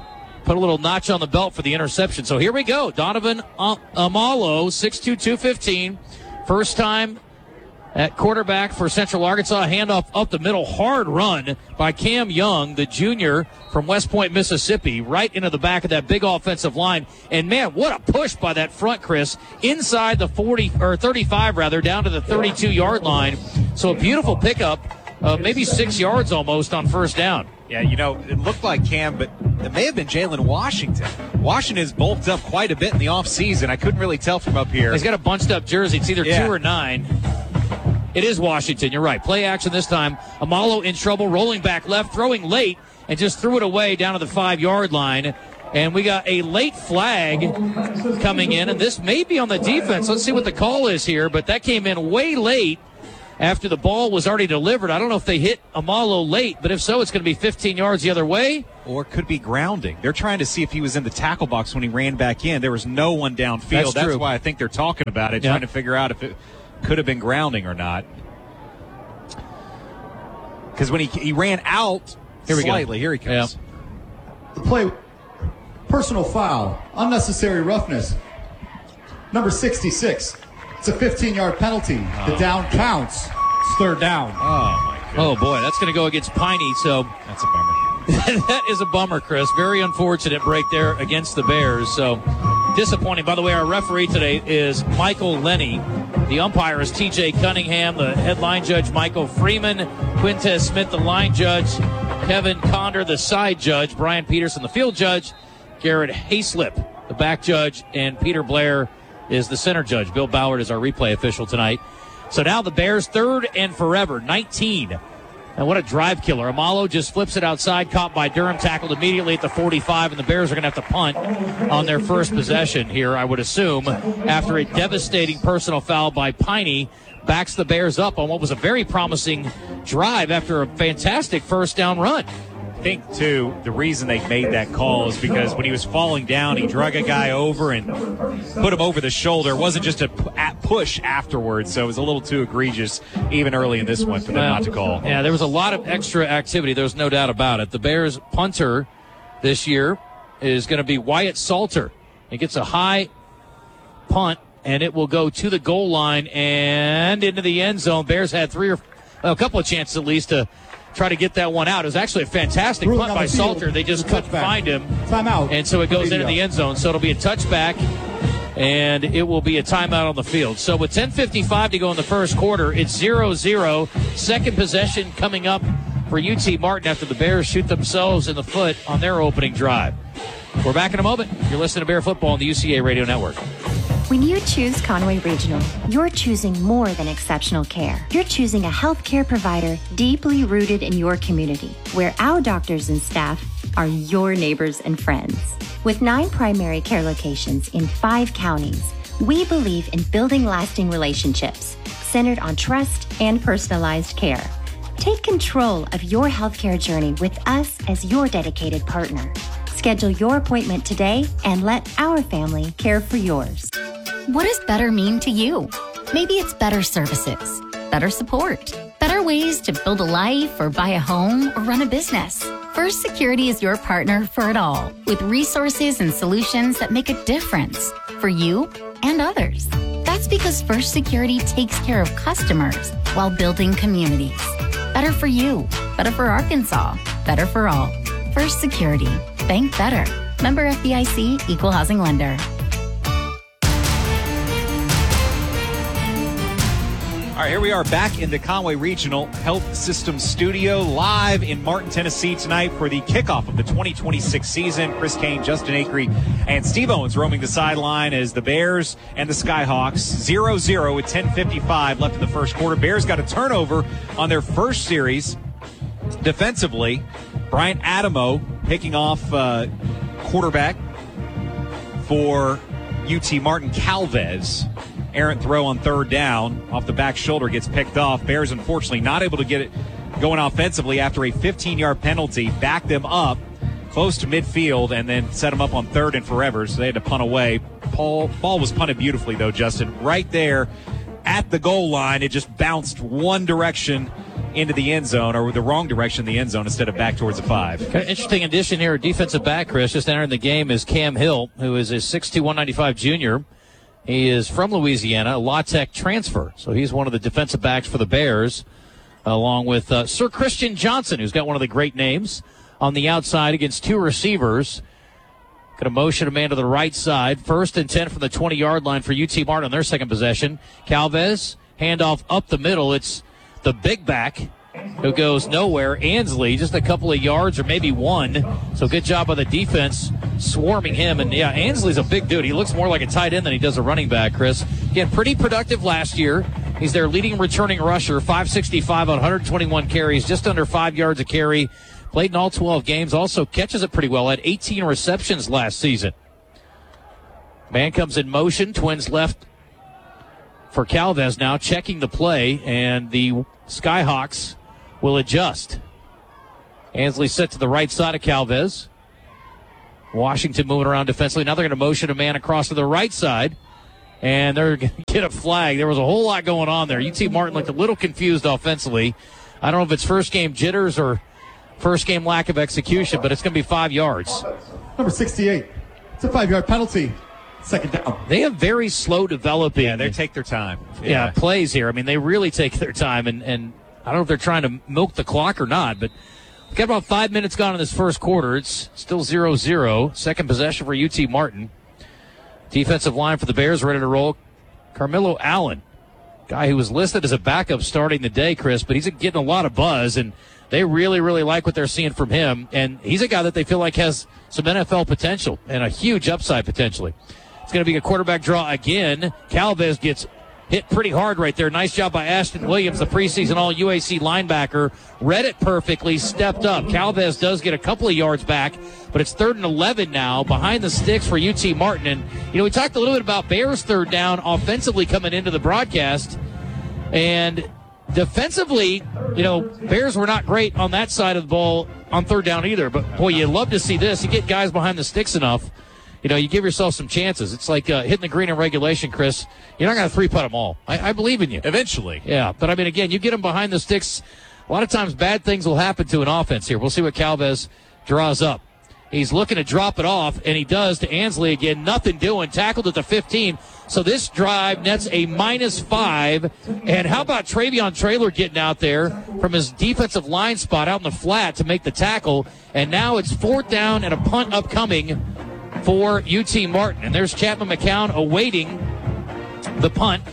put a little notch on the belt for the interception. So here we go. Donovan Amalo, six two, two fifteen. First time at quarterback for Central Arkansas. Handoff up the middle. Hard run by Cam Young, the junior from West Point, Mississippi, right into the back of that big offensive line. And, man, what a push by that front, Chris, inside the forty or thirty-five, rather, down to the thirty-two-yard line. So a beautiful pickup, uh, maybe six yards almost on first down. Yeah, you know, it looked like Cam, but it may have been Jalen Washington. Washington has bulked up quite a bit in the offseason. I couldn't really tell from up here. He's got a bunched-up jersey. It's either yeah. two or nine. It is Washington. You're right. Play action this time. Amalo in trouble, rolling back left, throwing late, and just threw it away down to the five-yard line. And we got a late flag coming in, and this may be on the defense. Let's see what the call is here, but that came in way late after the ball was already delivered. I don't know if they hit Amalo late, but if so, it's going to be fifteen yards the other way. Or it could be grounding. They're trying to see if he was in the tackle box when he ran back in. There was no one downfield. That's, That's true. why I think they're talking about it, yeah. trying to figure out if it could have been grounding or not. Because when he he ran out here we slightly, go. here he comes. The play, personal foul, unnecessary roughness. Number sixty-six. It's a fifteen-yard penalty. Oh. The down counts. It's third down. Oh, my goodness. Oh, boy, that's going to go against Piney, so that's a bummer. That is a bummer, Chris. Very unfortunate break there against the Bears. So disappointing. By the way, our referee today is Michael Lenny. The umpire is T J Cunningham. The head line judge, Michael Freeman. Quintez Smith, the line judge. Kevin Conder, the side judge. Brian Peterson, the field judge. Garrett Hayslip, the back judge. And Peter Blair is the center judge. Bill Ballard is our replay official tonight. So now the Bears third and forever, nineteen. And what a drive killer. Amalo just flips it outside, caught by Durham, tackled immediately at the forty-five, and the Bears are going to have to punt on their first possession here, I would assume, after a devastating personal foul by Piney backs the Bears up on what was a very promising drive after a fantastic first down run. I think, too, the reason they made that call is because when he was falling down, he drug a guy over and put him over the shoulder. It wasn't just a push afterwards, so it was a little too egregious even early in this one for them well, not to call. Yeah, there was a lot of extra activity. There's no doubt about it. The Bears punter this year is going to be Wyatt Salter. He gets a high punt, and it will go to the goal line and into the end zone. Bears had three or a couple of chances at least to try to get that one out. It was actually a fantastic Ruling punt by Salter. They just couldn't find him. Timeout. And so it goes into the end zone. So it'll be a touchback, and it will be a timeout on the field. So with ten fifty-five to go in the first quarter, it's zero zero. Second possession coming up for U T Martin after the Bears shoot themselves in the foot on their opening drive. We're back in a moment. You're listening to Bear Football on the U C A Radio Network. When you choose Conway Regional, you're choosing more than exceptional care. You're choosing a healthcare provider deeply rooted in your community, where our doctors and staff are your neighbors and friends. With nine primary care locations in five counties, we believe in building lasting relationships centered on trust and personalized care. Take control of your healthcare journey with us as your dedicated partner. Schedule your appointment today and let our family care for yours. What does better mean to you? Maybe it's better services, better support, better ways to build a life or buy a home or run a business. First Security is your partner for it all, with resources and solutions that make a difference for you and others. That's because First Security takes care of customers while building communities. Better for you, better for Arkansas, better for all. First Security. Bank better. Member F D I C, Equal Housing Lender. All right, here we are back in the Conway Regional Health System Studio, live in Martin, Tennessee tonight for the kickoff of the twenty twenty-six season. Chris Kane, Justin Acree, and Steve Owens roaming the sideline as the Bears and the Skyhawks zero zero with ten fifty-five left in the first quarter. Bears got a turnover on their first series defensively. Bryant Adamo picking off uh, quarterback for U T Martin, Calvez. Errant throw on third down off the back shoulder gets picked off. Bears, unfortunately, not able to get it going offensively after a fifteen-yard penalty. Backed them up close to midfield and then set them up on third and forever, so they had to punt away. Paul, ball was punted beautifully, though, Justin. Right there, at the goal line. It just bounced one direction into the end zone, or the wrong direction in the end zone instead of back towards the five. Kind of interesting addition here, defensive back, Chris, just entering the game is Cam Hill, who is a six two, one ninety-five junior. He is from Louisiana, a La Tech transfer. So he's one of the defensive backs for the Bears, along with uh, Sir Christian Johnson, who's got one of the great names on the outside against two receivers. Going to motion a man to the right side. First and ten from the twenty-yard line for U T Martin on their second possession. Calvez, handoff up the middle. It's the big back who goes nowhere. Ansley, just a couple of yards or maybe one. So good job by the defense swarming him. And, yeah, Ansley's a big dude. He looks more like a tight end than he does a running back, Chris. Again, pretty productive last year. He's their leading returning rusher, five sixty-five on one hundred twenty-one carries, just under five yards a carry. Played in all twelve games. Also catches it pretty well. Had eighteen receptions last season. Man comes in motion. Twins left for Calvez now, checking the play, and the Skyhawks will adjust. Ansley set to the right side of Calvez. Washington moving around defensively. Now they're going to motion a man across to the right side, and they're going to get a flag. There was a whole lot going on there. U T Martin looked a little confused offensively. I don't know if it's first game jitters or first game lack of execution, but it's going to be five yards. Number sixty-eight. It's a five-yard penalty. Second down. They have very slow developing. Yeah, they take their time. Yeah. Yeah, plays here. I mean, they really take their time, and, and I don't know if they're trying to milk the clock or not, but we've got about five minutes gone in this first quarter. It's still zero zero. Second possession for U T Martin. Defensive line for the Bears ready to roll. Carmelo Allen, guy who was listed as a backup starting the day, Chris, but he's getting a lot of buzz, and they really, really like what they're seeing from him. And he's a guy that they feel like has some N F L potential and a huge upside potentially. It's going to be a quarterback draw again. Calvez gets hit pretty hard right there. Nice job by Ashton Williams, the preseason all-U A C linebacker. Read it perfectly, stepped up. Calvez does get a couple of yards back, but it's third and eleven now, behind the sticks for U T Martin. And, you know, we talked a little bit about Bears third down offensively coming into the broadcast. And defensively, you know, Bears were not great on that side of the ball on third down either. But, boy, you love to see this. You get guys behind the sticks enough, you know, you give yourself some chances. It's like uh, hitting the green in regulation, Chris. You're not going to three-putt them all. I, I believe in you. Eventually. Yeah, but, I mean, again, you get them behind the sticks, a lot of times bad things will happen to an offense here. We'll see what Calvez draws up. He's looking to drop it off, and he does to Ansley again. Nothing doing. Tackled at the fifteen. So this drive nets a minus five. And how about Travion Traylor getting out there from his defensive line spot out in the flat to make the tackle? And now it's fourth down and a punt upcoming for U T Martin. And there's Chapman McCown awaiting the punt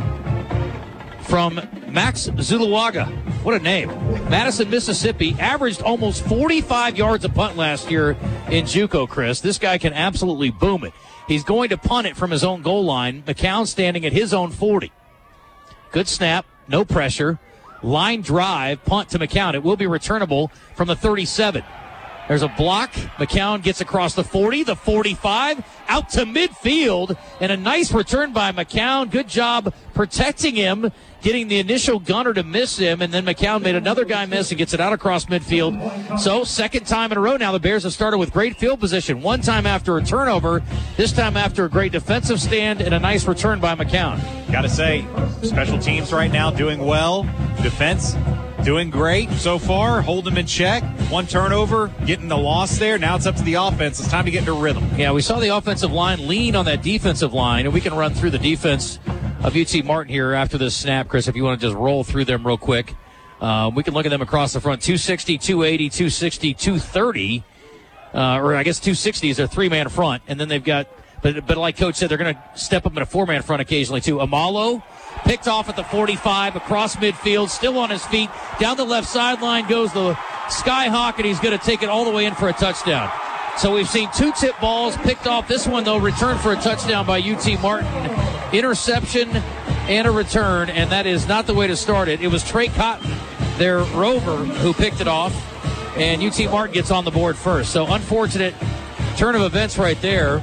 from Max Zuluaga. What a name. Madison, Mississippi. Averaged almost forty-five yards a punt last year in JUCO, Chris. This guy can absolutely boom it. He's going to punt it from his own goal line. McCown standing at his own forty. Good snap. No pressure. Line drive. Punt to McCown. It will be returnable from the thirty-seven. There's a block. McCown gets across the forty, the forty-five, out to midfield, and a nice return by McCown. Good job protecting him, getting the initial gunner to miss him, and then McCown made another guy miss and gets it out across midfield. So, second time in a row now, the Bears have started with great field position. One time after a turnover, this time after a great defensive stand and a nice return by McCown. Got to say, special teams right now doing well. Defense doing great so far. Hold them in check. One turnover, getting the loss there. Now it's up to the offense. It's time to get into rhythm. Yeah, we saw the offensive line lean on that defensive line, and we can run through the defense of U T Martin here after this snap, Chris, if you want to just roll through them real quick. Um, we can look at them across the front. two sixty, two eighty, two sixty, two thirty. Uh, or I guess two sixty is their three-man front. And then they've got, but, but like Coach said, they're going to step up in a four-man front occasionally too. Amalo picked off at the forty-five, across midfield, still on his feet. Down the left sideline goes the Skyhawk, and he's going to take it all the way in for a touchdown. So we've seen two tip balls picked off. This one, though, returned for a touchdown by U T Martin. Interception and a return, and that is not the way to start it. It was Trey Cotton, their rover, who picked it off, and U T Martin gets on the board first. So unfortunate turn of events right there.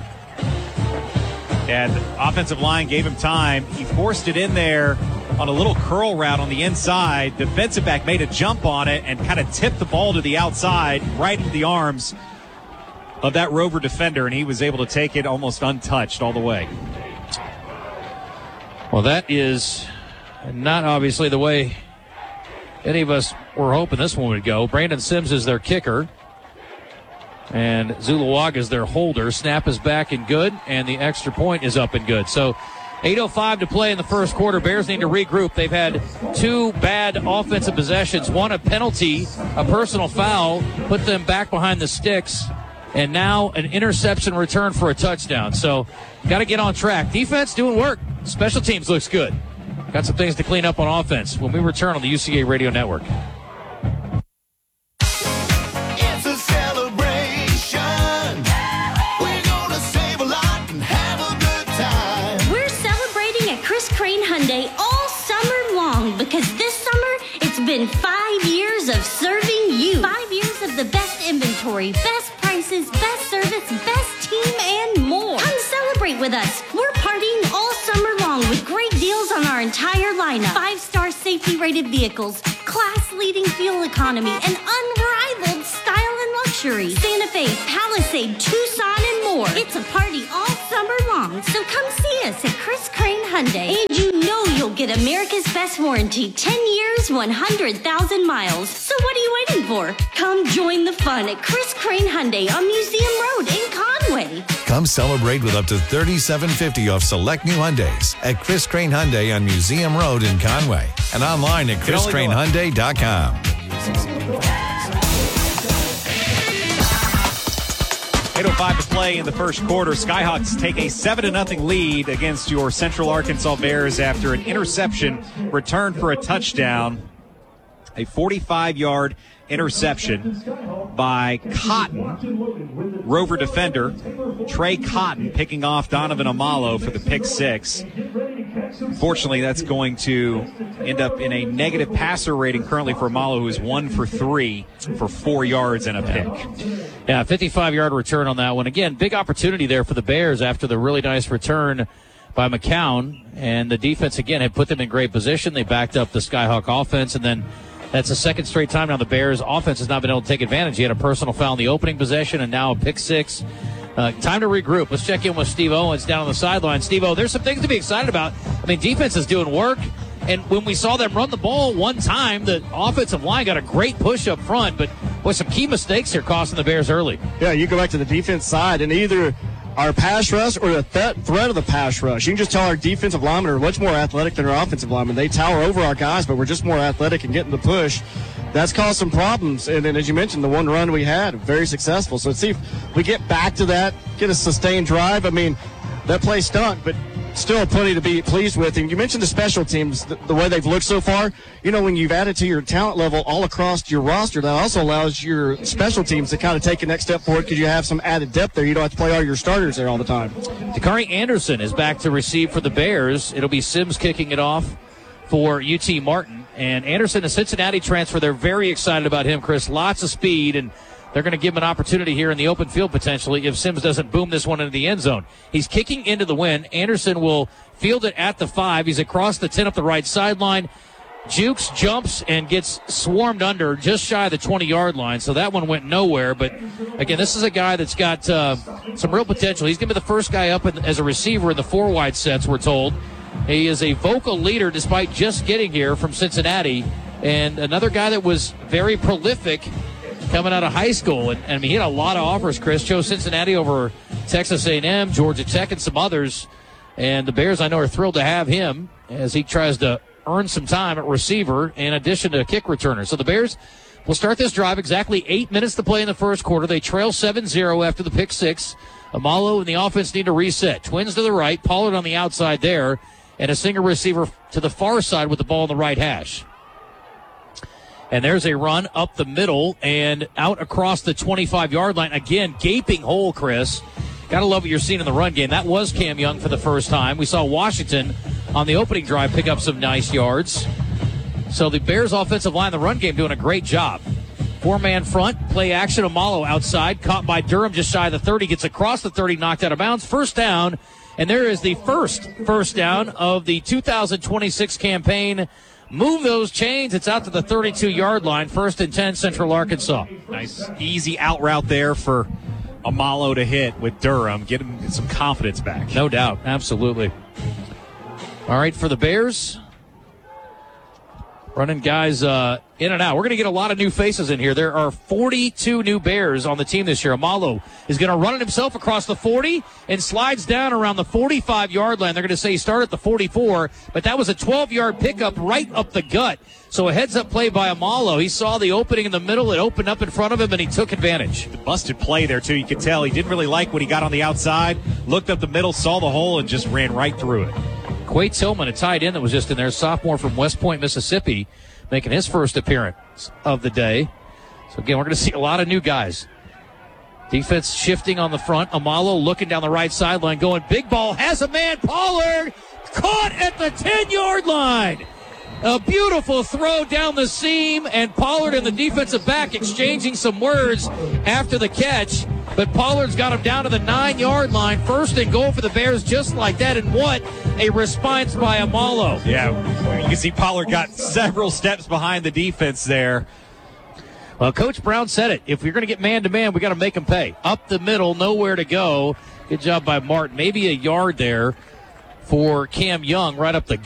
And the offensive line gave him time. He forced it in there on a little curl route on the inside. Defensive back made a jump on it and kind of tipped the ball to the outside, right into the arms of that rover defender, and he was able to take it almost untouched all the way. Well, that is And not obviously the way any of us were hoping this one would go. Brandon Sims is their kicker. And Zuluaga is their holder. Snap is back and good, and the extra point is up and good. So eight oh five to play in the first quarter. Bears need to regroup. They've had two bad offensive possessions. One, a penalty, a personal foul, put them back behind the sticks. And now an interception return for a touchdown. So got to get on track. Defense doing work. Special teams looks good. Got some things to clean up on offense when we return on the U C A Radio Network. Hyundai all summer long, because this summer it's been five years of serving you. Five years of the best inventory, best prices, best service, best team, and more. Come celebrate with us. We're partying all summer long with great deals on our entire lineup. Five-star safety-rated vehicles, class-leading fuel economy, and unrivaled style and luxury. Santa Fe, Palisade, Tucson, and more. It's a party all summer long, so come see us at Chris Crane Hyundai. And you know you'll get America's best warranty, ten years, one hundred thousand miles. So what are you waiting for? Come join the fun at Chris Crane Hyundai on Museum Road in Conway. Come celebrate with up to thirty-seven fifty off select new Hyundais at Chris Crane Hyundai on Museum Road in Conway and online at chris crane hyundai dot com. eight oh five to play in the first quarter. Skyhawks take a seven to nothing lead against your Central Arkansas Bears after an interception returned for a touchdown. A forty-five-yard interception by Cotton, Rover defender Trey Cotton, picking off Donovan Amalo for the pick six. Fortunately, that's going to end up in a negative passer rating currently for Amalo, who is one for three for four yards and a pick. Yeah, fifty-five-yard return on that one. Again, big opportunity there for the Bears after the really nice return by McCown. And the defense, again, had put them in great position. They backed up the Skyhawk offense, and then that's the second straight time now the Bears offense has not been able to take advantage. He had a personal foul in the opening possession and now a pick six. Uh, time to regroup. Let's check in with Steve Owens down on the sideline. Steve-O, there's some things to be excited about. I mean, defense is doing work. And when we saw them run the ball one time, the offensive line got a great push up front. But, boy, some key mistakes here costing the Bears early. Yeah, you go back to the defense side, and either our pass rush or the th- threat of the pass rush. You can just tell our defensive linemen are much more athletic than our offensive linemen. They tower over our guys, but we're just more athletic and getting the push. That's caused some problems. And then, as you mentioned, the one run we had, very successful. So let's see if we get back to that, get a sustained drive. I mean, that play stunk, but still plenty to be pleased with. And you mentioned the special teams, the, the way they've looked so far. You know, when you've added to your talent level all across your roster, that also allows your special teams to kind of take a next step forward because you have some added depth there. You don't have to play all your starters there all the time. Dakari Anderson is back to receive for the Bears. It'll be Sims kicking it off for U T Martin. And Anderson, a Cincinnati transfer, they're very excited about him, Chris. Lots of speed, and they're going to give him an opportunity here in the open field potentially if Sims doesn't boom this one into the end zone. He's kicking into the wind. Anderson will field it at the five. He's across the ten up the right sideline. Jukes, jumps, and gets swarmed under just shy of the twenty-yard line. So that one went nowhere. But, again, this is a guy that's got uh, some real potential. He's going to be the first guy up in, as a receiver in the four-wide sets, we're told. He is a vocal leader despite just getting here from Cincinnati. And another guy that was very prolific coming out of high school. And, and I mean, he had a lot of offers, Chris. Chose Cincinnati over Texas A and M, Georgia Tech, and some others. And the Bears, I know, are thrilled to have him as he tries to earn some time at receiver in addition to kick returner. So the Bears will start this drive exactly eight minutes to play in the first quarter. They trail seven zero after the pick six. Amalo and the offense need to reset. Twins to the right, Pollard on the outside there, and a single receiver to the far side with the ball in the right hash. And there's a run up the middle and out across the twenty-five-yard line. Again, gaping hole, Chris. Got to love what you're seeing in the run game. That was Cam Young for the first time. We saw Washington on the opening drive pick up some nice yards. So the Bears offensive line, the run game, doing a great job. Four-man front, play action. Amalo outside, caught by Durham just shy of the thirty. Gets across the thirty, knocked out of bounds. First down. And there is the first first down of the two thousand twenty-six campaign. Move those chains. It's out to the thirty-two-yard line. First and ten, Central Arkansas. Nice, easy out route there for Amalo to hit with Durham. Get him some confidence back. No doubt. Absolutely. All right, for the Bears, Running guys uh, in and out. We're going to get a lot of new faces in here. There are forty-two new Bears on the team this year. Amalo is going to run it himself across the forty and slides down around the forty-five-yard line. They're going to say he started at the forty-four, but that was a twelve-yard pickup right up the gut. So a heads-up play by Amalo. He saw the opening in the middle. It opened up in front of him, and he took advantage. The busted play there, too. You could tell he didn't really like when he got on the outside, looked up the middle, saw the hole, and just ran right through it. Quay Tillman, a tight end that was just in there, sophomore from West Point, Mississippi, making his first appearance of the day. So, again, we're going to see a lot of new guys. Defense shifting on the front. Amalo looking down the right sideline, going big ball, has a man, Pollard, caught at the ten-yard line. A beautiful throw down the seam, and Pollard and the defensive back exchanging some words after the catch. But Pollard's got him down to the nine-yard line. First and goal for the Bears just like that. And what a response by Amalo. Yeah, you can see Pollard got several steps behind the defense there. Well, Coach Brown said it. If you're going to get man-to-man, we got to make them pay. Up the middle, nowhere to go. Good job by Martin. Maybe a yard there for Cam Young right up the